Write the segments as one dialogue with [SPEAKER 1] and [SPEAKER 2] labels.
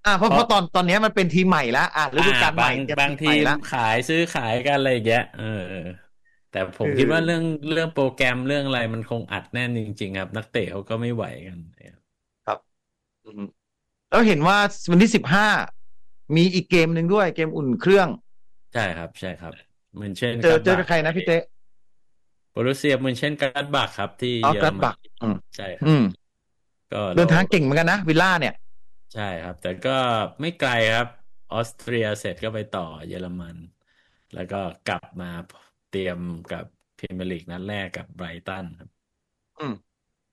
[SPEAKER 1] เพราะตอนนี้มันเป็นทีมใหม่แล้วฤดูกาลใหม่จะ
[SPEAKER 2] บางทีม
[SPEAKER 1] ทีมใหม่แล้ว
[SPEAKER 2] ขายซื้อขายกันอะไรอย่างเงี้ยแต่ผ
[SPEAKER 1] เอ
[SPEAKER 2] มคิดว่าเรื่อง
[SPEAKER 1] อ
[SPEAKER 2] เรื่องโปรแกรมเรื่องอะไรมันคงอัดแน่นจริงๆครับนักเตะเขาก็ไม่ไหวกัน
[SPEAKER 1] ครับอืมแล้วเห็นว่าวันที่15มีอีกเกมหนึ่งด้วยเกมอุ่นเครื่อง
[SPEAKER 2] ใช่ครับใช่ครับเหมือนเช่น
[SPEAKER 1] เจอ
[SPEAKER 2] การ์ดบัก
[SPEAKER 1] กับใครนะพี่เต้
[SPEAKER 2] โบรุเซียเหมือนเช่นการ์ดบักครับที่
[SPEAKER 1] อ๋อ
[SPEAKER 2] เยอรมัน
[SPEAKER 1] กลัดบักอืม
[SPEAKER 2] ใช่ครับ
[SPEAKER 1] อืม
[SPEAKER 2] ก็เรา
[SPEAKER 1] เดินทางเก่งเหมือนกันนะวิลล่าเนี่ย
[SPEAKER 2] ใช่ครับแต่ก็ไม่ไกลครับออสเตรียเสร็จก็ไปต่อเยอรมันแล้วก็กลับมาเตรียมกับพรีเมียร์ลีกนัดแรกกับไบรตันครับ
[SPEAKER 1] อืม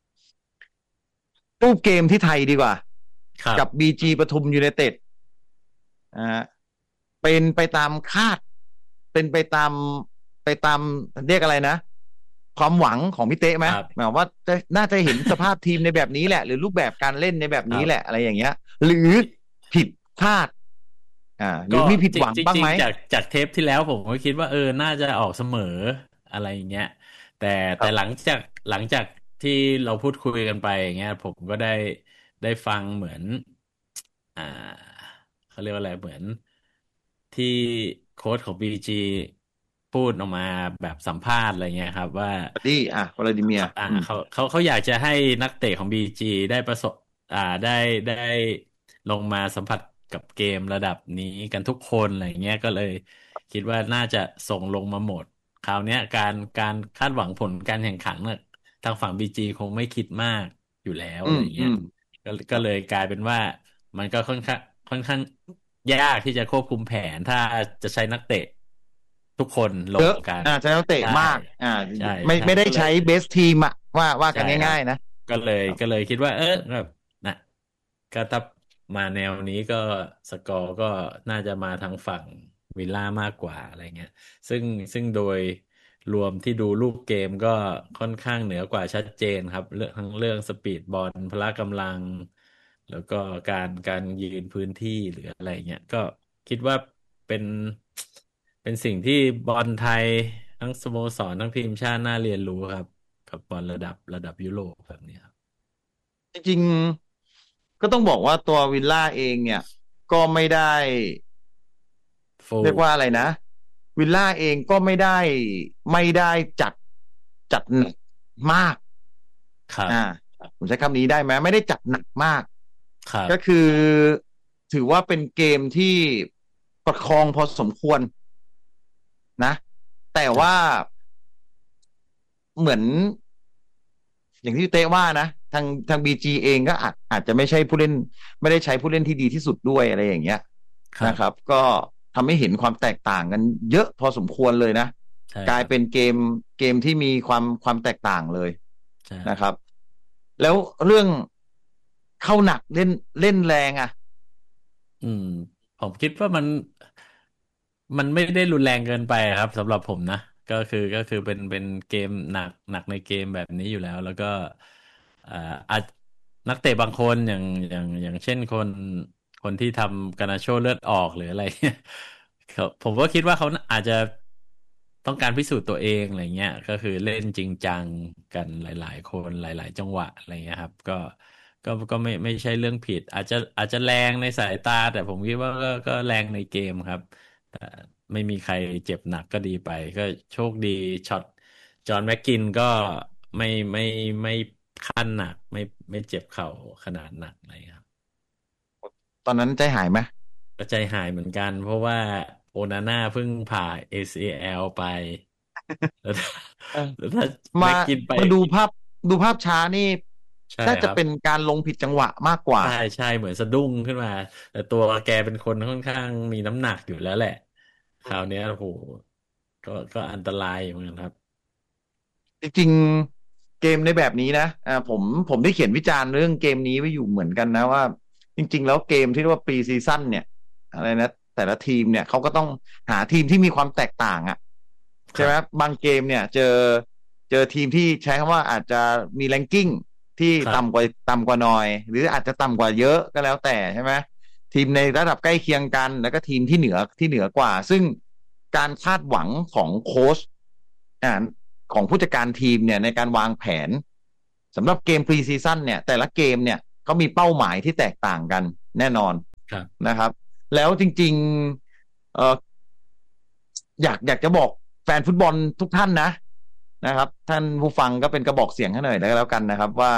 [SPEAKER 1] ตู้เกมที่ไทยดีกว่ากับ
[SPEAKER 2] ครับ
[SPEAKER 1] บีจีปทุมยูไนเต็ดอ่าเป็นไปตามคาดเป็นไปตามเรียกอะไรนะความหวังของพี่เต้ไหม
[SPEAKER 2] ครับ
[SPEAKER 1] หมายความว่าน่าจะเห็นสภาพทีมในแบบนี้แหละหรือรูปแบบการเล่นในแบบนี้แหละ
[SPEAKER 2] ครับ
[SPEAKER 1] อะไรอย่างเงี้ยหรือผิดพลาดหรื
[SPEAKER 2] ก็
[SPEAKER 1] อมีผิดหวัง
[SPEAKER 2] จ
[SPEAKER 1] บ้างไหม
[SPEAKER 2] ริงๆจากเทปที่แล้วผมก็คิดว่าน่าจะออกเสมออะไรอย่างเงี้ยแต่แต่
[SPEAKER 1] ครับ
[SPEAKER 2] หลังจากที่เราพูดคุยกันไปอย่างเงี้ยผมก็ได้ฟังเหมือนอ่าเขาเรียกว่าอะไรเหมือนที่โค้ชของบีจีพูดออกมาแบบสัมภาษณ์อะไรเงี้ยครับว่า
[SPEAKER 1] ดีวลาดิเมียร์
[SPEAKER 2] เขาอยากจะให้นักเตะของบีจีได้ประสบได้ลงมาสัมผัสกับเกมระดับนี้กันทุกคนอะไรเงี้ยก็เลยคิดว่าน่าจะส่งลงมาหมดคราวเนี้ยการคาดหวังผลการแข่งขันเนี่ยทางฝั่งบีจีคงไม่คิดมากอยู่แล้วอะไรเงี้ย ก็
[SPEAKER 1] ครับ
[SPEAKER 2] เลยกลายเป็นว่ามันก็ค่อนข้างยากที่จะควบคุมแผนถ้าจะใช้นักเตะทุกคนล
[SPEAKER 1] เยอะ
[SPEAKER 2] งกัน
[SPEAKER 1] ใช้นักเตะ
[SPEAKER 2] ใช่
[SPEAKER 1] มาก
[SPEAKER 2] ใช่
[SPEAKER 1] ไม่
[SPEAKER 2] ใช่
[SPEAKER 1] ไม่ได้ใช้
[SPEAKER 2] ก็เลย
[SPEAKER 1] เบสทีมว่า
[SPEAKER 2] ใช่
[SPEAKER 1] กัน
[SPEAKER 2] ครับ
[SPEAKER 1] ง่ายๆนะ
[SPEAKER 2] ก็เลยคิดว่าแบบนะก็ถ้ามาแนวนี้ก็สกอร์ก็น่าจะมาทางฝั่งวิลล่ามากกว่าอะไรเงี้ยซึ่งโดยรวมที่ดูรูปเกมก็ค่อนข้างเหนือกว่าชัดเจนครับเรื่องทั้งเรื่องสปีดบอลพละกำลัง แล้วก็การยืนพื้นที่หรืออะไรเงี้ยก็คิดว่าเป็นเป็นสิ่งที่บอลไทยทั้งสโมสรทั้งทีมชาติน่าเรียนรู้ครับกับบอลระดับยุโรปแบบนี้ครับ
[SPEAKER 1] จริงๆก็ต้องบอกว่าตัววิลล่าเองเนี่ยก็ไม่ได้
[SPEAKER 2] ฟู
[SPEAKER 1] เรียกว่าอะไรนะวิลล่าเองก็ไม่ได้จัดหนักมาก
[SPEAKER 2] ครับ
[SPEAKER 1] อ่าผมใช้คำนี้ได้ไหมไม่ได้จัดหนักมาก
[SPEAKER 2] ครับ
[SPEAKER 1] ก็คือถือว่าเป็นเกมที่ประคองพอสมควรนะแต่ว่าเหมือน อย่างที่เต้ว่านะทางบีจีเองก็อาจจะไม่ใช่ผู้เล่นไม่ได้ใช้ผู้เล่นที่ดีที่สุดด้วยอะไรอย่างเงี้ยนะครับ
[SPEAKER 2] ครับ
[SPEAKER 1] ก็ทำให้เห็นความแตกต่างกันเยอะพอสมควรเลยนะกลาย
[SPEAKER 2] ใช่ครับ
[SPEAKER 1] เป็นเกมที่มีความแตกต่างเลย
[SPEAKER 2] ใช่
[SPEAKER 1] นะครับแล้วเรื่องเข้าหนักเล่นแรง
[SPEAKER 2] อืมผมคิดว่ามันไม่ได้รุนแรงเกินไปครับสำหรับผมนะก็คือเป็นเกมหนักในเกมแบบนี้อยู่แล้วแล้วก็อ่าอาจนักเตะบางคนอย่างเช่นคนที่ทำการนาโชเลือดออกหรืออะไรเนี่ยผมก็คิดว่าเขาอาจจะต้องการพิสูจน์ตัวเองอะไรเงี้ยก็คือเล่นจริงจังกันหลายๆคนหลายๆจังหวะอะไรเงี้ยครับก็ไม่ใช่เรื่องผิดอาจจะแรงในสายตาแต่ผมคิดว่าก็แรงในเกมครับแต่ไม่มีใครเจ็บหนักก็ดีไปก็โชคดีช็อตจอห์นแม็กกินก็ไม่ขั้นหนักไม่เจ็บเข่าขนาดหนักอะไรครับ
[SPEAKER 1] ตอนนั้นใจหายไหม
[SPEAKER 2] ก็ใจหายเหมือนกันเพราะว่าโอนาน่าเพิ่งผ่า ACL ไปแล้วถ้า
[SPEAKER 1] เออ
[SPEAKER 2] แล้วถ้า
[SPEAKER 1] มา
[SPEAKER 2] แม็กกินไป
[SPEAKER 1] มาดูภาพช้านี่
[SPEAKER 2] ใช่ครับ
[SPEAKER 1] น่าจะเป็นการลงผิดจังหวะมากกว่า
[SPEAKER 2] ใช่ใช่เหมือนสะดุ้งขึ้นมาแต่ตัวแกเป็นคนค่อนข้างมีน้ำหนักอยู่แล้วแหละคราวเนี้ยโอ้โหก็อันตรายเหมือนกันครับ
[SPEAKER 1] จริงๆเกมในแบบนี้นะผมได้เขียนวิจารณ์เรื่องเกมนี้ไว้อยู่เหมือนกันนะว่าจริงๆแล้วเกมที่เรียกว่าปรีซีซั่นเนี่ยอะไรนะแต่ละทีมเนี่ยเขาก็ต้องหาทีมที่มีความแตกต่าง
[SPEAKER 2] ค
[SPEAKER 1] ใช่ไหม
[SPEAKER 2] รับ
[SPEAKER 1] บางเกมเนี่ยเจอทีมที่ใช้คำว่าอาจจะมีแรงกิ้งที่
[SPEAKER 2] ครับ
[SPEAKER 1] ต่ำกว่าหน่อยหรืออาจจะต่ำกว่าเยอะก็แล้วแต่ใช่ไหมทีมในระดับใกล้เคียงกันแล้วก็ทีมที่เหนือกว่าซึ่งการคาดหวังของโค้ชอ่า ของผู้จัดการทีมเนี่ยในการวางแผนสำหรับเกมพรีซีซั่นเนี่ยแต่ละเกมเนี่ยเขามีเป้าหมายที่แตกต่างกันแน่นอน
[SPEAKER 2] ครับ
[SPEAKER 1] นะครับแล้วจริงๆอยากจะบอกแฟนฟุตบอลทุกท่านนะครับท่านผู้ฟังก็เป็นกระบอกเสียงให้หน่อยแล้วกันนะครับว่า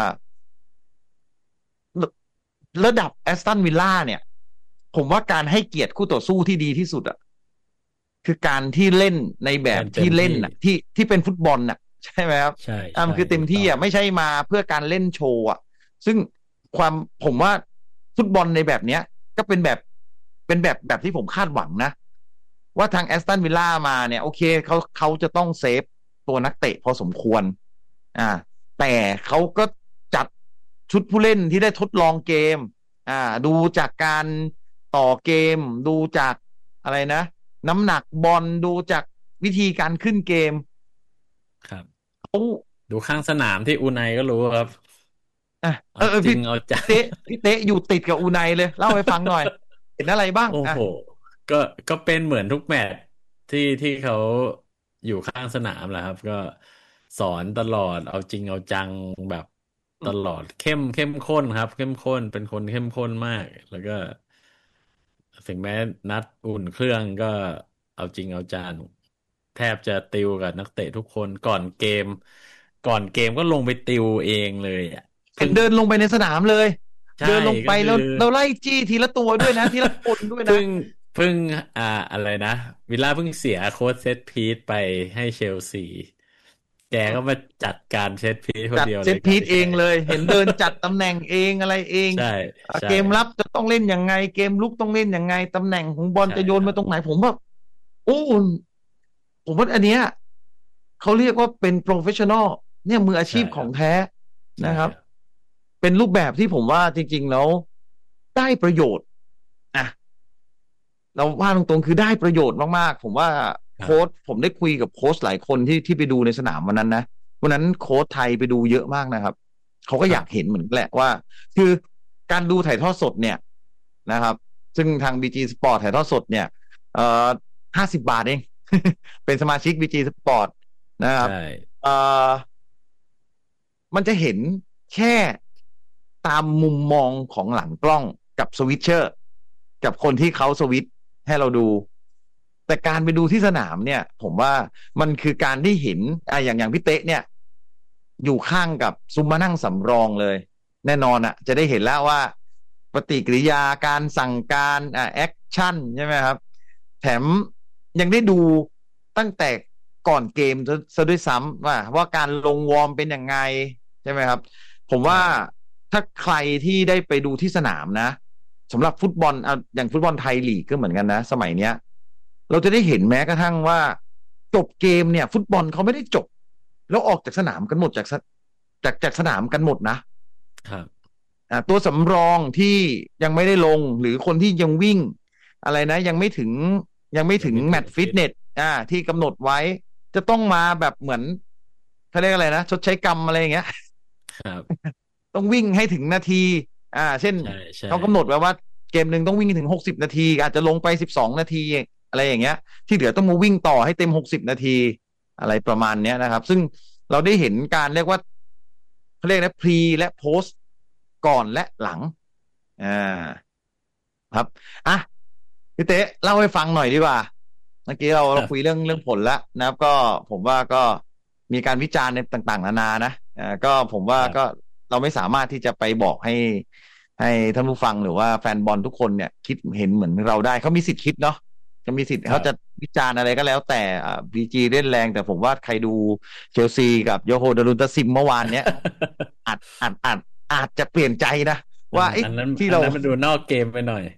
[SPEAKER 1] ระดับแอสตันวิลล่าเนี่ยผมว่าการให้เกียรติคู่ต่อสู้ที่ดีที่สุดอะคือการที่เล่นในแบบ
[SPEAKER 2] เล่นเต็
[SPEAKER 1] ที่เล่น
[SPEAKER 2] มที่
[SPEAKER 1] อะที่เป็นฟุตบอลน่ะใช่ไหมครับ
[SPEAKER 2] ใช่ใช่
[SPEAKER 1] มันคือเต็มที่
[SPEAKER 2] ถูกต้อง
[SPEAKER 1] อ่ะไม่ใช่มาเพื่อการเล่นโชว์อ่ะซึ่งความผมว่าฟุตบอลในแบบเนี้ยก็เป็นแบบที่ผมคาดหวังนะว่าทางแอสตันวิลล่ามาเนี่ยโอเคเขาจะต้องเซฟตัวนักเตะพอสมควรอ่าแต่เขาก็จัดชุดผู้เล่นที่ได้ทดลองเกมดูจากการต่อเกมดูจากอะไรนะน้ำหนักบอลดูจากวิธีการขึ้นเกม
[SPEAKER 2] ครับ
[SPEAKER 1] เขา
[SPEAKER 2] ดูข้างสนามที่อูไนก็รู้ครับ
[SPEAKER 1] อ่ะ
[SPEAKER 2] เอาจริ
[SPEAKER 1] พี่
[SPEAKER 2] งเอาจัง
[SPEAKER 1] พี่เต๊ะอยู่ติดกับอูไนเลยเล่าให้ฟังหน่อยเห็นอะไรบ้างอ่ะ
[SPEAKER 2] โอ้โหก็ก็เป็นเหมือนทุกแมตช์ที่เขาอยู่ข้างสนามแหละครับก็สอนตลอดเอาจริงเอาจังแบบตลอดเข้มข้นครับเข้มข้นเป็นคนเข้มข้นมากแล้วก็ถึงแม้นัดอุ่นเครื่องก็เอาจริงเอาจังแทบจะติวกับนักเตะทุกคนก่อนเกมก็ลงไปติวเองเลยอ่ะเพิ่ง
[SPEAKER 1] เห็นเดินลงไปในสนามเลย
[SPEAKER 2] ใช่
[SPEAKER 1] เดินลงไป
[SPEAKER 2] ก็คือ
[SPEAKER 1] แล้วเราไล่จี้ทีละตัวด้วยนะทีละคนด้วยนะ
[SPEAKER 2] เพิ่งเพิ่งอะไรนะวิลล่าเพิ่งเสียโค้ชเซตพีซไปให้เชลซีแกก็มาจัดการเซตพีซคน
[SPEAKER 1] จัด
[SPEAKER 2] เดียว
[SPEAKER 1] เซตพีซ
[SPEAKER 2] เลยกับที่แก
[SPEAKER 1] เองเลยเห็นเดินจัดตำแหน่งเองอะไรเอง
[SPEAKER 2] ใช่ใช่
[SPEAKER 1] เกมรับจะต้องเล่นยังไงเกมลุกต้องเล่นยังไงตำแหน่งของบอล
[SPEAKER 2] ใช่
[SPEAKER 1] จะโยน
[SPEAKER 2] ครับ
[SPEAKER 1] มาตรงไหนผมแบบโอ้ผมว่าอันเนี้ยเขาเรียกว่าเป็นโปรเฟชชั่นอลเนี่ยมืออาชีพ
[SPEAKER 2] ใช่ครับ
[SPEAKER 1] ของแท้นะครับ
[SPEAKER 2] ใช่ครับ
[SPEAKER 1] เป็นรูปแบบที่ผมว่าจริงๆแล้วได้ประโยชน์อ่ะ เราว่าตรงๆคือได้ประโยชน์มากๆผมว่า
[SPEAKER 2] ครับ
[SPEAKER 1] โค้ชผมได้คุยกับโค้ชหลายคนที่ไปดูในสนามวันนั้นนะวันนั้นโค้ชไทยไปดูเยอะมากนะครับเขาก็
[SPEAKER 2] ครับ
[SPEAKER 1] อยากเห็นเหมือนกันแหละว่าคือการดูถ่ายทอดสดเนี่ยนะครับซึ่งทาง BG Sport ถ่ายทอดสดเนี่ยเอ่อ50 บาทเองเป็นสมาชิก BG Sport นะครับ
[SPEAKER 2] ใช่
[SPEAKER 1] เอ่อมันจะเห็นแค่ตามมุมมองของหลังกล้องกับสวิตเชอร์กับคนที่เขาสวิตช์ให้เราดู แต่การไปดูที่สนามเนี่ยผมว่ามันคือการที่เห็นอย่างพี่เต๊ะเนี่ยอยู่ข้างกับซุมมานั่งสำรองเลยแน่นอนจะได้เห็นแล้วว่าปฏิกิริยาการสั่งการแอคชั่นใช่ไหมครับแถมยังได้ดูตั้งแต่ก่อนเกมซะด้วยซ้ำว่าการลงวอร์มเป็นยังไงใช่ไหมครับผมว่า
[SPEAKER 2] ใช่
[SPEAKER 1] ถ้าใครที่ได้ไปดูที่สนามนะสำหรับฟุตบอลอย่างฟุตบอลไทยลีกก็เหมือนกันนะสมัยเนี้ย เราจะได้เห็นแม้กระทั่งว่าจบเกมเนี่ยฟุตบอลเขาไม่ได้จบแล้วออกจากสนามกันหมดจากสนามกันหมด
[SPEAKER 2] ครับ
[SPEAKER 1] ตัวสำรองที่ยังไม่ได้ลงหรือคนที่ยังวิ่งอะไรนะยังไม่ถึง
[SPEAKER 2] ยังไม่
[SPEAKER 1] แม
[SPEAKER 2] ถึงฟิต
[SPEAKER 1] ตช์ฟิตเนสที่กำหนดไว้จะต้องมาแบบเหมือนเขาเรียกอะไรนะชดใช้กรรมอะไรอย่างเงี้ย
[SPEAKER 2] ครับ
[SPEAKER 1] ต้องวิ่งให้ถึงนาทีเช่น
[SPEAKER 2] ใช่ใช่
[SPEAKER 1] เขากำหนดไว้ว่าเกมหนึ่งต้องวิ่งถึง60 นาทีอาจจะลงไป12 นาทีอะไรอย่างเงี้ยที่เหลือต้องมาวิ่งต่อให้เต็ม60 นาทีอะไรประมาณเนี้ยนะครับซึ่งเราได้เห็นการเรียกว่าเขาเรียกนะพรีและโพสต์ก่อนและหลังอ่าครับอ่ะพี่เต๊ะเล่าให้ฟังหน่อยดีกว่าเมื่อกี้เรา
[SPEAKER 2] ค
[SPEAKER 1] เราคุย
[SPEAKER 2] รับ
[SPEAKER 1] เรื่องผลแล้วนะครับก็ผมว่าก็มีการวิจารณ์ในต่างๆนานานะก็ผมว่าก็
[SPEAKER 2] ครับ
[SPEAKER 1] เราไม่สามารถที่จะไปบอกให้ท่านผู้ฟังหรือว่าแฟนบอลทุกคนเนี่ยคิดเห็นเหมือนเราได้เขามีสิทธิ์คิดเนาะจะมีสิทธิ์เขาจะ
[SPEAKER 2] ครับ
[SPEAKER 1] วิจารณ์อะไรก็แล้วแต่บีจีเล่นแรงแต่ผมว่าใครดูเชลซีกับโยโฮดารุนตาซิมเมื่อวานเนี้ยอาจอาจอาจอาจจะเปลี่ยนใจนะ
[SPEAKER 2] อัน
[SPEAKER 1] ว่าไอ้
[SPEAKER 2] อันนั้น
[SPEAKER 1] ที่เรา
[SPEAKER 2] อันนั้นมันดูนอกเกมไปหน่อย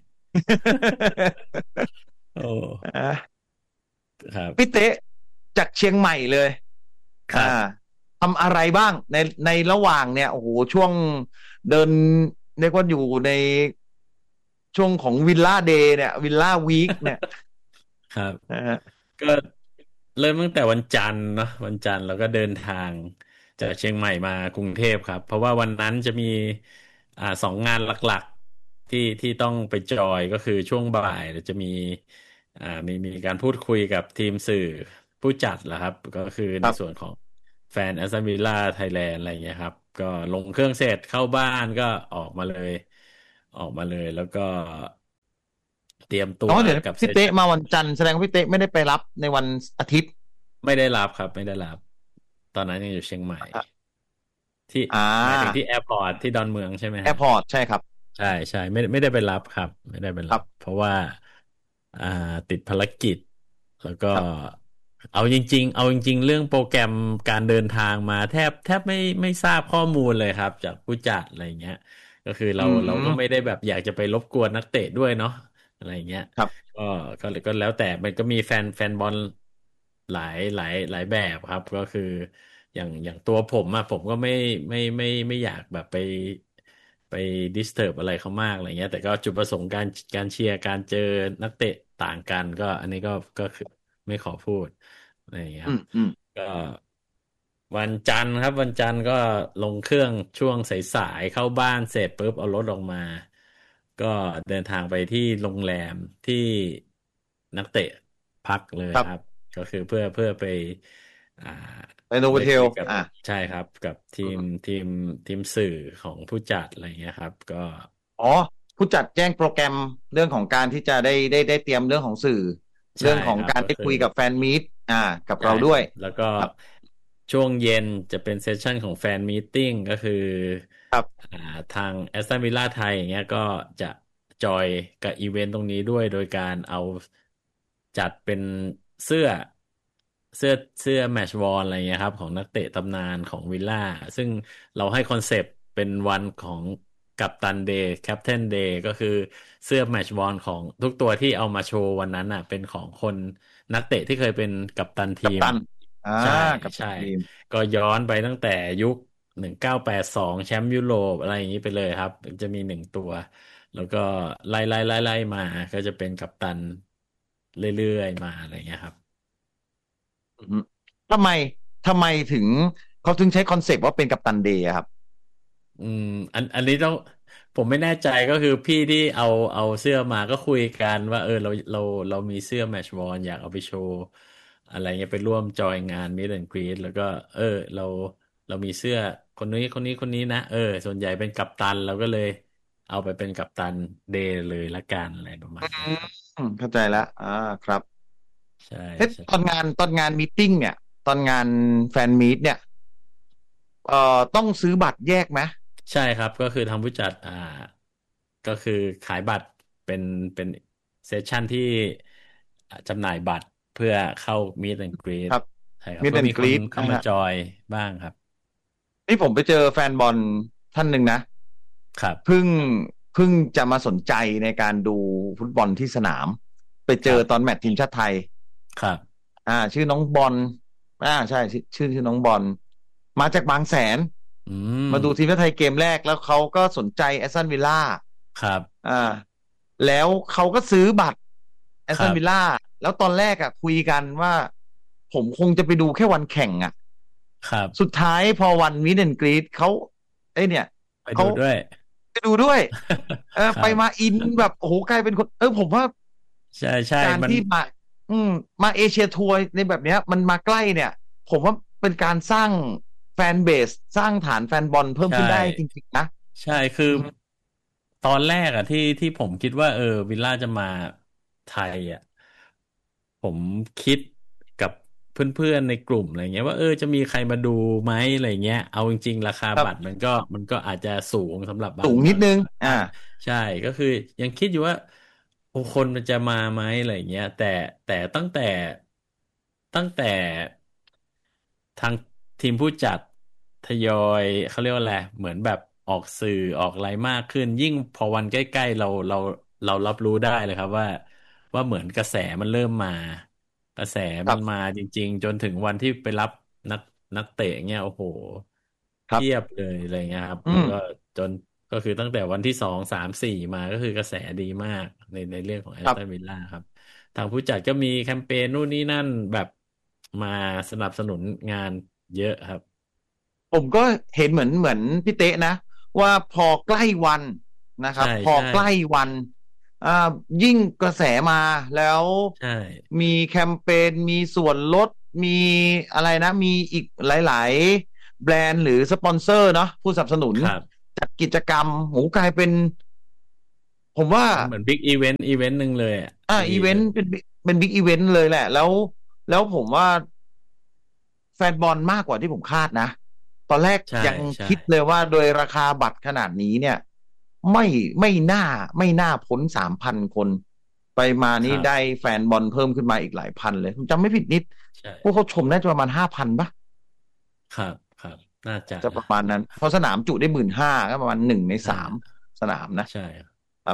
[SPEAKER 2] โอ้
[SPEAKER 1] อ่ะ
[SPEAKER 2] ครับ
[SPEAKER 1] พี่เต๊ะจากเชียงใหม่เลยอ่า
[SPEAKER 2] ครับ
[SPEAKER 1] ทำอะไรบ้างในระหว่างเนี่ยโอ้โหช่วงเดินเรียกว่าอยู่ในช่วงของวิลล่าเดย์เนี่ยวิลล่าวีคเนี่ย
[SPEAKER 2] ครับ
[SPEAKER 1] นะฮะ
[SPEAKER 2] ก็เริ่มตั้งแต่วันจันทร์เนาะวันจันทร์เราก็เดินทางจากเชียงใหม่มากรุงเทพครับเพราะว่าวันนั้นจะมี2 งานหลักๆที่ต้องไปจอยก็คือช่วงบ่ายเราจะมีการพูดคุยกับทีมสื่อผู้จัดแหละครับก็คือ
[SPEAKER 1] ครับ
[SPEAKER 2] ในส่วนของแฟนแอสตันวิลล่าไทยแลนด์อะไรอย่างเงี้ยครับก็ลงเครื่องเสร็จเข้าบ้านก็ออกมาเลยแล้วก็เตรียมตัว
[SPEAKER 1] อ๋อเดี๋ยวนะ
[SPEAKER 2] กับเซ
[SPEAKER 1] พี่เต๊ะ
[SPEAKER 2] สชั่น
[SPEAKER 1] มาวันจันทร์แสดงว่าพี่เต๊ะไม่ได้ไปรับในวันอาทิตย์
[SPEAKER 2] ไม่ได้รับครับไม่ได้รับตอนนั้นยังอยู่เชียงใหม่ที่
[SPEAKER 1] อ่
[SPEAKER 2] หมายถึง
[SPEAKER 1] า
[SPEAKER 2] ที่แอร์พอร์ตที่ดอนเมืองใช่ไหมฮะ
[SPEAKER 1] แอร์พอร์ตใช่ครับ
[SPEAKER 2] ใช่ใช่ไม่ได้ไปรับครับไม่ได้ไปรับ
[SPEAKER 1] ครับ
[SPEAKER 2] เพราะว่าอ่าติดภารกิจแล้วก็
[SPEAKER 1] ครับ
[SPEAKER 2] เอาจริงๆเรื่องโปรแกรมการเดินทางมาแทบไม่ทราบข้อมูลเลยครับจากผู้จัดอะไรเงี้ยก็คือ
[SPEAKER 1] อื
[SPEAKER 2] เราก็ไม่
[SPEAKER 1] ม
[SPEAKER 2] ได้แบบอยากจะไปรบกวนนักเตะด้วยเนาะอะไรเงี้ย
[SPEAKER 1] ครับ
[SPEAKER 2] ก็ก็แล้วแต่มันก็มีแฟนบอลหลายแบบครับก็คืออย่างตัวผมอะผมก็ไม่อยากแบบไปดิสเทิร์บอะไรเขามากอะไรเงี้ยแต่ก็จุดประสงค์การเชียร์การเจอนักเตะต่างกันก็อันนี้ก็คือไม่ขอพูดอะไรอย่างเงี้ยครับ
[SPEAKER 1] อืม
[SPEAKER 2] ก็วันจันทร์ครับวันจันทร์ก็ลงเครื่องช่วงสายๆเข้าบ้านเสร็จปุ๊บเอารถออกมาก็เดินทางไปที่โรงแรมที่นักเตะพักเลยครับ
[SPEAKER 1] ครับ
[SPEAKER 2] ก็คือเพื่อไปอ่า
[SPEAKER 1] ไปโนโว
[SPEAKER 2] ได้
[SPEAKER 1] เทล
[SPEAKER 2] คุยกับ
[SPEAKER 1] อ่า
[SPEAKER 2] ใช่ครับกับทีม
[SPEAKER 1] อืม
[SPEAKER 2] ทีมทีมสื่อของผู้จัดอะไรเงี้ยครับก็
[SPEAKER 1] อ๋อผู้จัดแจ้งโปรแกรมเรื่องของการที่จะได้เตรียมเรื่องของสื่อ
[SPEAKER 2] ใช่
[SPEAKER 1] เรื่องของการได้
[SPEAKER 2] ครับก็คือ
[SPEAKER 1] คุยกับแฟนมีตกับ
[SPEAKER 2] ใช่
[SPEAKER 1] เราด้วย
[SPEAKER 2] ครับแล้วก็
[SPEAKER 1] ครับ
[SPEAKER 2] ช่วงเย็นจะเป็นเซสชั่นของแฟนมีตติ้งก็คือ
[SPEAKER 1] ครับ
[SPEAKER 2] อ่าทางแอสตันวิลล่าไทยอย่างเงี้ยก็จะจอยกับอีเวนต์ตรงนี้ด้วยโดยการเอาจัดเป็นเสื้อเสื้อเสื้อแมตช์วอลอะไรเงี้ยครับของนักเตะตำนานของวิลล่าซึ่งเราให้คอนเซปต์เป็นวันของกัปตันเดย์แคปเทนเดย์ก็คือเสื้อแมตช์วอลของทุกตัวที่เอามาโชว์วันนั้นอ่ะเป็นของคนนักเตะที่เคยเป็นกัปตันทีม
[SPEAKER 1] กัปตันอ่า
[SPEAKER 2] ใช่
[SPEAKER 1] กัปตั
[SPEAKER 2] ใช่
[SPEAKER 1] นทีม
[SPEAKER 2] ก็ย้อนไปตั้งแต่ยุค1982แชมป์ยุโรปอะไรอย่างนี้ไปเลยครับจะมี1 ตัวแล้วก็ไล่มาก็จะเป็นกัปตันเรื่อยๆมาอะไรอย่างเงี้ยครับ
[SPEAKER 1] อืมทำไมทำไมถึงเขาถึงใช้คอนเซปต์ว่าเป็นกัปตันเดย์ครับ
[SPEAKER 2] อืมอันนี้ต้องผมไม่แน่ใจก็คือพี่ที่เอาเสื้อมาก็คุยกันว่าเรามีเสื้อแมทช์วอนอยากเอาไปโชว์อะไรเงี้ยไปร่วมจอยงานมิ t แอน g กรี t แล้วก็เออเราเรามีเสื้อคนนี้นะส่วนใหญ่เป็นกัปตันเราก็เลยเอาไปเป็นกัปตันเดย์เลยละกันอะไรประมาณเนี้ยครับ
[SPEAKER 1] เข้าใจแล้วครับ
[SPEAKER 2] ใช่
[SPEAKER 1] เอ๊ะ
[SPEAKER 2] ใช่
[SPEAKER 1] ตอนงานมีตติ้งเนี่ยตอนงานแฟนมีตเนี่ยต้องซื้อบัตรแยกไหม
[SPEAKER 2] ใช่ครับก็คือทางผู้จัดก็คือขายบัตรเป็นเซสชั่นที่จำหน่ายบัตรเพื่อเข้า Meet and Greet
[SPEAKER 1] ครับ
[SPEAKER 2] ใช่ครับ
[SPEAKER 1] มิดแอน
[SPEAKER 2] ก็มีคน
[SPEAKER 1] กรีด
[SPEAKER 2] เข้ามาจอยบ้างครับ
[SPEAKER 1] นี่ผมไปเจอแฟนบอลท่านหนึ่งนะ
[SPEAKER 2] ครับ
[SPEAKER 1] เพิ่งเพิ่งจะมาสนใจในการดูฟุตบอลที่สนามไปเจอตอน
[SPEAKER 2] ครับ
[SPEAKER 1] แมตช์ทีมชาติไทย
[SPEAKER 2] ครับ
[SPEAKER 1] ชื่อน้องบอลใช่ชื่อน้องบอลมาจากบางแสน
[SPEAKER 2] อืม
[SPEAKER 1] มาดูทีมชาติไทยเกมแรกแล้วเขาก็สนใจแอสตันวิลล่า
[SPEAKER 2] ครับ
[SPEAKER 1] อ่าแล้วเขาก็ซื้อบัตรแอ
[SPEAKER 2] ครับ
[SPEAKER 1] สตันวิลล่าแล้วตอนแรกคุยกันว่าผมคงจะไปดูแค่วันแข่งสุด
[SPEAKER 2] ครับ
[SPEAKER 1] ท้ายพอวันมิดแอนกรีดเขาเนี่ย
[SPEAKER 2] ไป
[SPEAKER 1] เขา
[SPEAKER 2] ดูด้วย
[SPEAKER 1] ไปดูด้วย ไป
[SPEAKER 2] ครับ
[SPEAKER 1] มาอินแบบโอ้โหกลายเป็นคนผมว่า
[SPEAKER 2] ใช่ใช่
[SPEAKER 1] การ
[SPEAKER 2] มัน
[SPEAKER 1] ที่มาอืมมาเอเชียทัวร์ในแบบเนี้ยมันมาใกล้เนี่ยผมว่าเป็นการสร้างแฟนเบสสร้างฐานแฟนบอลเพิ่ม
[SPEAKER 2] ใช่
[SPEAKER 1] ขึ้นได้จริงๆนะ
[SPEAKER 2] ใช่คือ
[SPEAKER 1] อืม
[SPEAKER 2] ตอนแรกที่ผมคิดว่าวิลล่าจะมาไทยผมคิดกับเพื่อนๆในกลุ่มอะไรเงี้ยว่าจะมีใครมาดูไหมอะไรเงี้ยเอาจริงๆราคา
[SPEAKER 1] ครับ
[SPEAKER 2] บัตรมันก็อาจจะสูงสำหรับบา
[SPEAKER 1] สู
[SPEAKER 2] งบาง
[SPEAKER 1] งนิดนึง
[SPEAKER 2] ท่านใช่ก็คือยังคิดอยู่ว่าโอ้คนมันจะมาไหมอะไรเงี้ยแต่ตั้งแต่ทางทีมผู้จัดทยอยเขาเรียกว่าอะไรเหมือนแบบออกสื่อออกอะไรมากขึ้นยิ่งพอวันใกล้ๆเรารับรู้ได้เลยครับว่าเหมือนกระแสมันเริ่มมากระแส
[SPEAKER 1] ครับ
[SPEAKER 2] มันมาจริงๆจนถึงวันที่ไปรับนักนักเตะเนี่ยโอ้โห
[SPEAKER 1] ครับ
[SPEAKER 2] เพียบเลยอะไรเงี้ยครับ
[SPEAKER 1] อืม
[SPEAKER 2] แล้วก็จนก็คือตั้งแต่วันที่2 3 4มาก็คือกระแสดีมากในเรื่องของแอสตันวิ
[SPEAKER 1] ครับ
[SPEAKER 2] ลล่าครับทางผู้จัดก็มีแคมเปญนู่นนี่นั่นแบบมาสนับสนุนงานเยอะครับ
[SPEAKER 1] ผมก็เห็นเหมือนพี่เต๊ะนะว่าพอใกล้วันนะครั
[SPEAKER 2] ใช่
[SPEAKER 1] บพอ
[SPEAKER 2] ใช่
[SPEAKER 1] ใกล้วันอ่ายิ่งกระแสมาแล้ว
[SPEAKER 2] ใช่
[SPEAKER 1] มีแคมเปญมีส่วนลดมีอะไรนะมีอีกหลายๆแบรนด์หรือสปอนเซอร์เนาะผู้สนับสนุน
[SPEAKER 2] ครับ
[SPEAKER 1] จัดกิจกรรมหูกลายเป็นผมว่า
[SPEAKER 2] มันเหมือนบิ๊กอีเวนต์หนึ่งเลยอ่ะ
[SPEAKER 1] อีเวนต์เป็นบิ๊กอีเวนต์เลยแหละแล้วผมว่าแฟนบอลมากกว่าที่ผมคาดนะตอนแรก
[SPEAKER 2] ใช่
[SPEAKER 1] ยัง
[SPEAKER 2] ใช่
[SPEAKER 1] คิดเลยว่าโดยราคาบัตรขนาดนี้เนี่ยไม่ไม่น่าไม่น่าพ้น3,000 คนไปมานี่ได้
[SPEAKER 2] ครับ
[SPEAKER 1] แฟนบอลเพิ่มขึ้นมาอีกหลายพันเลยผมจำไม่ผิดนิด
[SPEAKER 2] ใช่
[SPEAKER 1] พวกเขาชมน่าจะประมาณ5,000ปะ
[SPEAKER 2] ครับน่าจะ
[SPEAKER 1] จะป
[SPEAKER 2] นะ
[SPEAKER 1] ระมาณนั้นเพราะสนามจุได้15,000ก็ประมาณ1 ใน 3
[SPEAKER 2] อ่า
[SPEAKER 1] สนามนะ
[SPEAKER 2] ใช่
[SPEAKER 1] ครับ